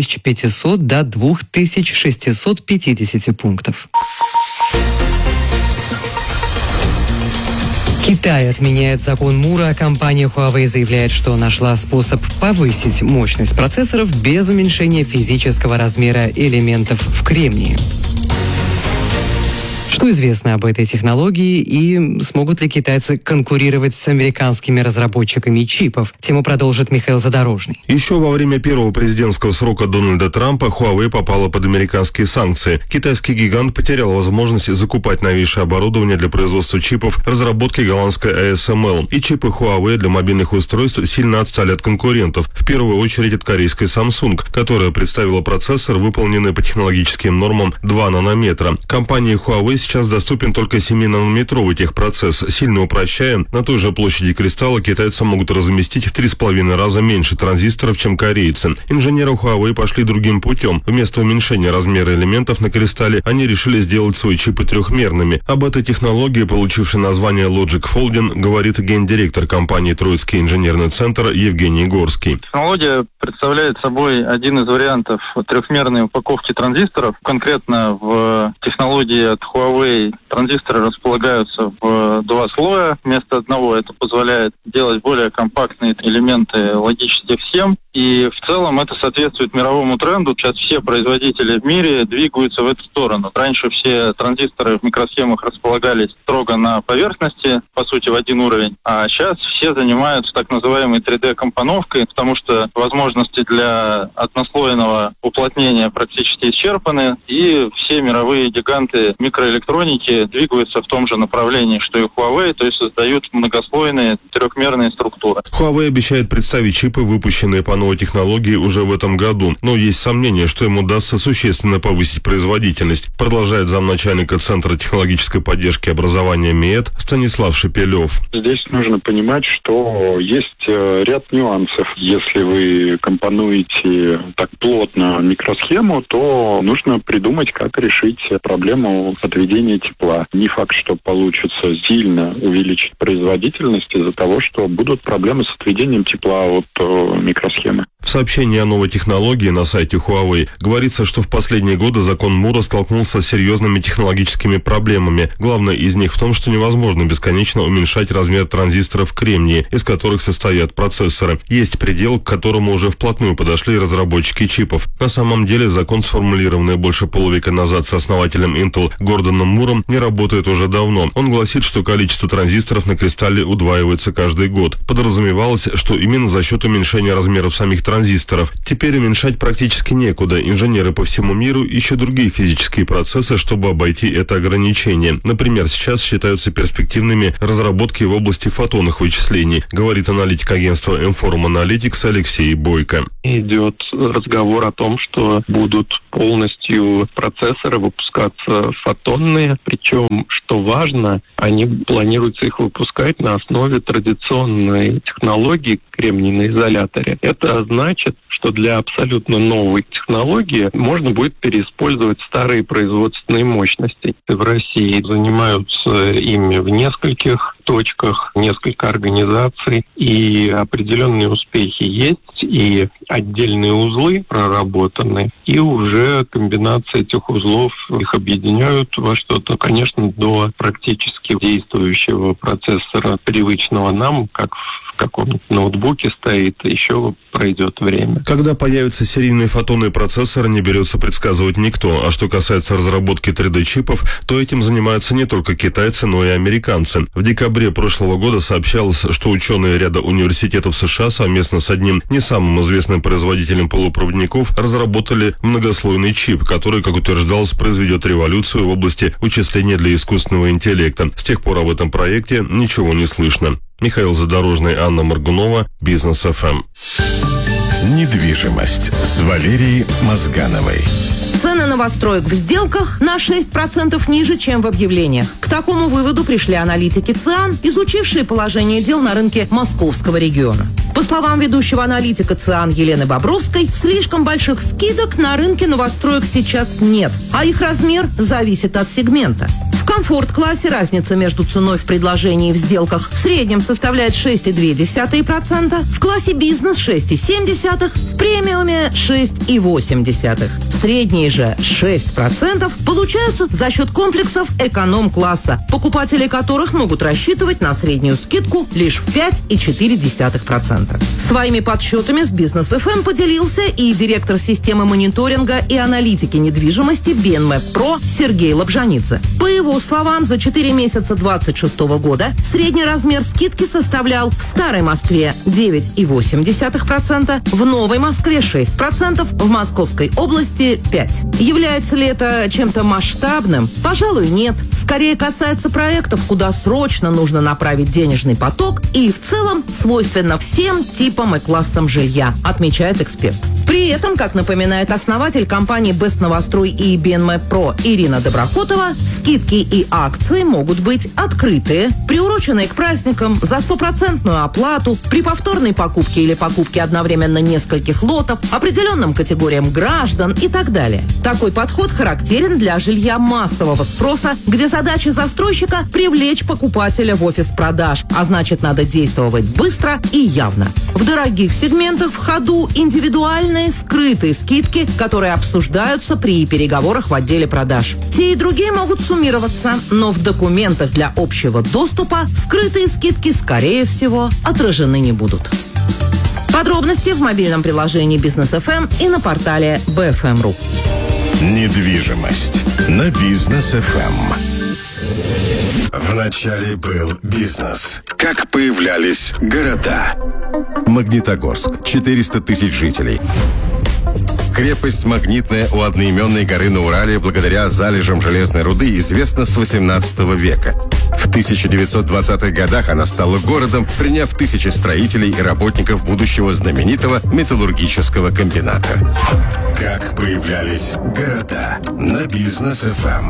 2500 до 2650 пунктов. Китай отменяет закон Мура. Компания Huawei заявляет, что нашла способ повысить мощность процессоров без уменьшения физического размера элементов в кремнии. Что известно об этой технологии и смогут ли китайцы конкурировать с американскими разработчиками чипов? Тему продолжит Михаил Задорожный. Еще во время первого президентского срока Дональда Трампа Huawei попала под американские санкции. Китайский гигант потерял возможность закупать новейшее оборудование для производства чипов разработки голландской ASML. И чипы Huawei для мобильных устройств сильно отстали от конкурентов. В первую очередь от корейской Samsung, которая представила процессор, выполненный по технологическим нормам 2 нанометра. Компании Huawei сейчас доступен только 7-нанометровый техпроцесс. Сильно упрощая, на той же площади кристалла китайцы могут разместить в 3,5 раза меньше транзисторов, чем корейцы. Инженеры Huawei пошли другим путем. Вместо уменьшения размера элементов на кристалле, они решили сделать свои чипы трехмерными. Об этой технологии, получившей название Logic Folding, говорит гендиректор компании «Троицкий инженерный центр» Евгений Горский. Технология представляет собой один из вариантов трехмерной упаковки транзисторов. Конкретно в технологии от Huawei транзисторы располагаются в 2 слоя вместо одного. Это позволяет делать более компактные элементы логических схем. И в целом это соответствует мировому тренду. Сейчас все производители в мире двигаются в эту сторону. Раньше все транзисторы в микросхемах располагались строго на поверхности, по сути, в один уровень. А сейчас все занимаются так называемой 3D-компоновкой, потому что возможности для однослойного уплотнения практически исчерпаны, и все мировые гиганты микроэлектроники двигаются в том же направлении, что и Huawei, то есть создают многослойные трехмерные структуры. Huawei обещает представить чипы, выпущенные по новой технологии, уже в этом году, но есть сомнение, что им удастся существенно повысить производительность, продолжает замначальника Центра технологической поддержки образования МИЭТ Станислав Шепелев. Здесь нужно понимать, что есть ряд нюансов. Если вы компонуете так плотно микросхему, то нужно придумать, как решить проблему отведения тепла. Не факт, что получится сильно увеличить производительность из-за того, что будут проблемы с отведением тепла от микросхемы. В сообщении о новой технологии на сайте Huawei говорится, что в последние годы закон Мура столкнулся с серьезными технологическими проблемами. Главное из них в том, что невозможно бесконечно уменьшать размер транзисторов кремния, из которых состоят процессоры. Есть предел, к которому уже вплотную подошли разработчики чипов. На самом деле закон, сформулированный больше полувека назад сооснователем Intel Гордоном Муром, не работает уже давно. Он гласит, что количество транзисторов на кристалле удваивается каждый год. Подразумевалось, что именно за счет уменьшения размеров самих транзисторов. Теперь уменьшать практически некуда. Инженеры по всему миру ищут другие физические процессы, чтобы обойти это ограничение. Например, сейчас считаются перспективными разработки в области фотонных вычислений, говорит аналитик агентства Inform Analytics Алексей Бойко. Идет разговор о том, что будут полностью процессоры выпускаться фотонные, причем, что важно, они планируется их выпускать на основе традиционной технологии кремний на изоляторе. Это значит, что для абсолютно новой технологии можно будет переиспользовать старые производственные мощности. В России занимаются ими в нескольких точках, несколько организаций, и определенные успехи есть, и отдельные узлы проработаны, и уже комбинация этих узлов их объединяют во что-то, конечно, до практически действующего процессора, привычного нам, как в каком-нибудь ноутбуке стоит, еще пройдет время. Когда появятся серийные фотонные процессоры, не берется предсказывать никто. А что касается разработки 3D-чипов, то этим занимаются не только китайцы, но и американцы. В декабре прошлого года сообщалось, что ученые ряда университетов США совместно с одним не самым известным производителем полупроводников разработали многослойный чип, который, как утверждалось, произведет революцию в области вычисления для искусственного интеллекта. С тех пор об этом проекте ничего не слышно. Михаил Задорожный, Анна Моргунова, Бизнес ФМ. Недвижимость с Валерией Мозгановой. Цены новостроек в сделках на 6% ниже, чем в объявлениях. К такому выводу пришли аналитики ЦИАН, изучившие положение дел на рынке московского региона. По словам ведущего аналитика ЦИАН Елены Бобровской, слишком больших скидок на рынке новостроек сейчас нет, а их размер зависит от сегмента. В комфорт-классе разница между ценой в предложении и в сделках в среднем составляет 6,2%, в классе бизнес 6,7%, в премиуме 6,8%. Средние же 6% получаются за счет комплексов эконом-класса, покупатели которых могут рассчитывать на среднюю скидку лишь в 5,4%. Своими подсчетами с Бизнес ФМ поделился и директор системы мониторинга и аналитики недвижимости BNMEP Pro Сергей Лобжаницын. По его словам, за 4 месяца 2026 года средний размер скидки составлял в Старой Москве 9,8%, в Новой Москве 6%, в Московской области 5%. Является ли это чем-то масштабным? Пожалуй, нет. Скорее касается проектов, куда срочно нужно направить денежный поток и в целом свойственно всем типам и классам жилья, отмечает эксперт. При этом, как напоминает основатель компании Best Новострой и BNMEP Pro Ирина Доброхотова, скидки и акции могут быть открытые, приуроченные к праздникам, за 100% оплату, при повторной покупке или покупке одновременно нескольких лотов, определенным категориям граждан и так далее. Такой подход характерен для жилья массового спроса, где задача застройщика – привлечь покупателя в офис продаж, а значит, надо действовать быстро и явно. В дорогих сегментах в ходу индивидуальные скрытые скидки, которые обсуждаются при переговорах в отделе продаж. Те и другие могут суммироваться, но в документах для общего доступа скрытые скидки, скорее всего, отражены не будут. Подробности в мобильном приложении Бизнес ФМ и на портале BFM.ru. Недвижимость на Бизнес ФМ. Вначале был бизнес. Как появлялись города. Магнитогорск, 400 тысяч жителей. Крепость Магнитная у одноименной горы на Урале благодаря залежам железной руды известна с 18 века. В 1920-х годах она стала городом, приняв тысячи строителей и работников будущего знаменитого металлургического комбината. Как появлялись города на Бизнес ФМ.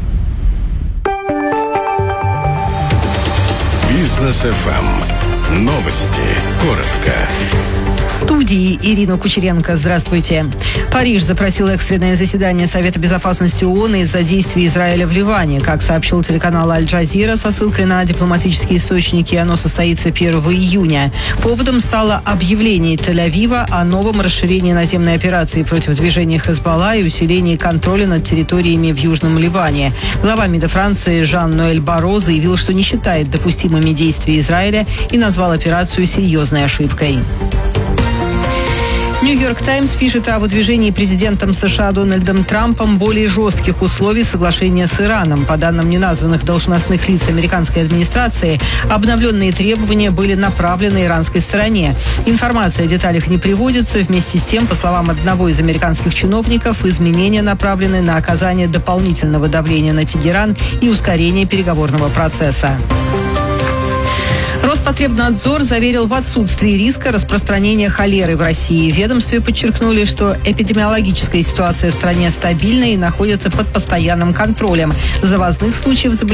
Бизнес ФМ. Новости. Коротко. В студии Ирина Кучеренко. Здравствуйте. Париж запросил экстренное заседание Совета безопасности ООН из-за действий Израиля в Ливане. Как сообщил телеканал Аль-Джазира со ссылкой на дипломатические источники, оно состоится 1 июня. Поводом стало объявление Тель-Авива о новом расширении наземной операции против движения Хезболла и усилении контроля над территориями в Южном Ливане. Глава МИДа Франции Жан-Ноэль Барро заявил, что не считает допустимыми действия Израиля и назвал операцию серьезной ошибкой. «Нью-Йорк Таймс» пишет о выдвижении президентом США Дональдом Трампом более жестких условий соглашения с Ираном. По данным неназванных должностных лиц американской администрации, обновленные требования были направлены иранской стороне. Информация о деталях не приводится. Вместе с тем, по словам одного из американских чиновников, изменения направлены на оказание дополнительного давления на Тегеран и ускорение переговорного процесса. Роспотребнадзор заверил в отсутствии риска распространения холеры в России. В ведомстве подчеркнули, что эпидемиологическая ситуация в стране стабильна и находится под постоянным контролем. Завозных случаев заболевания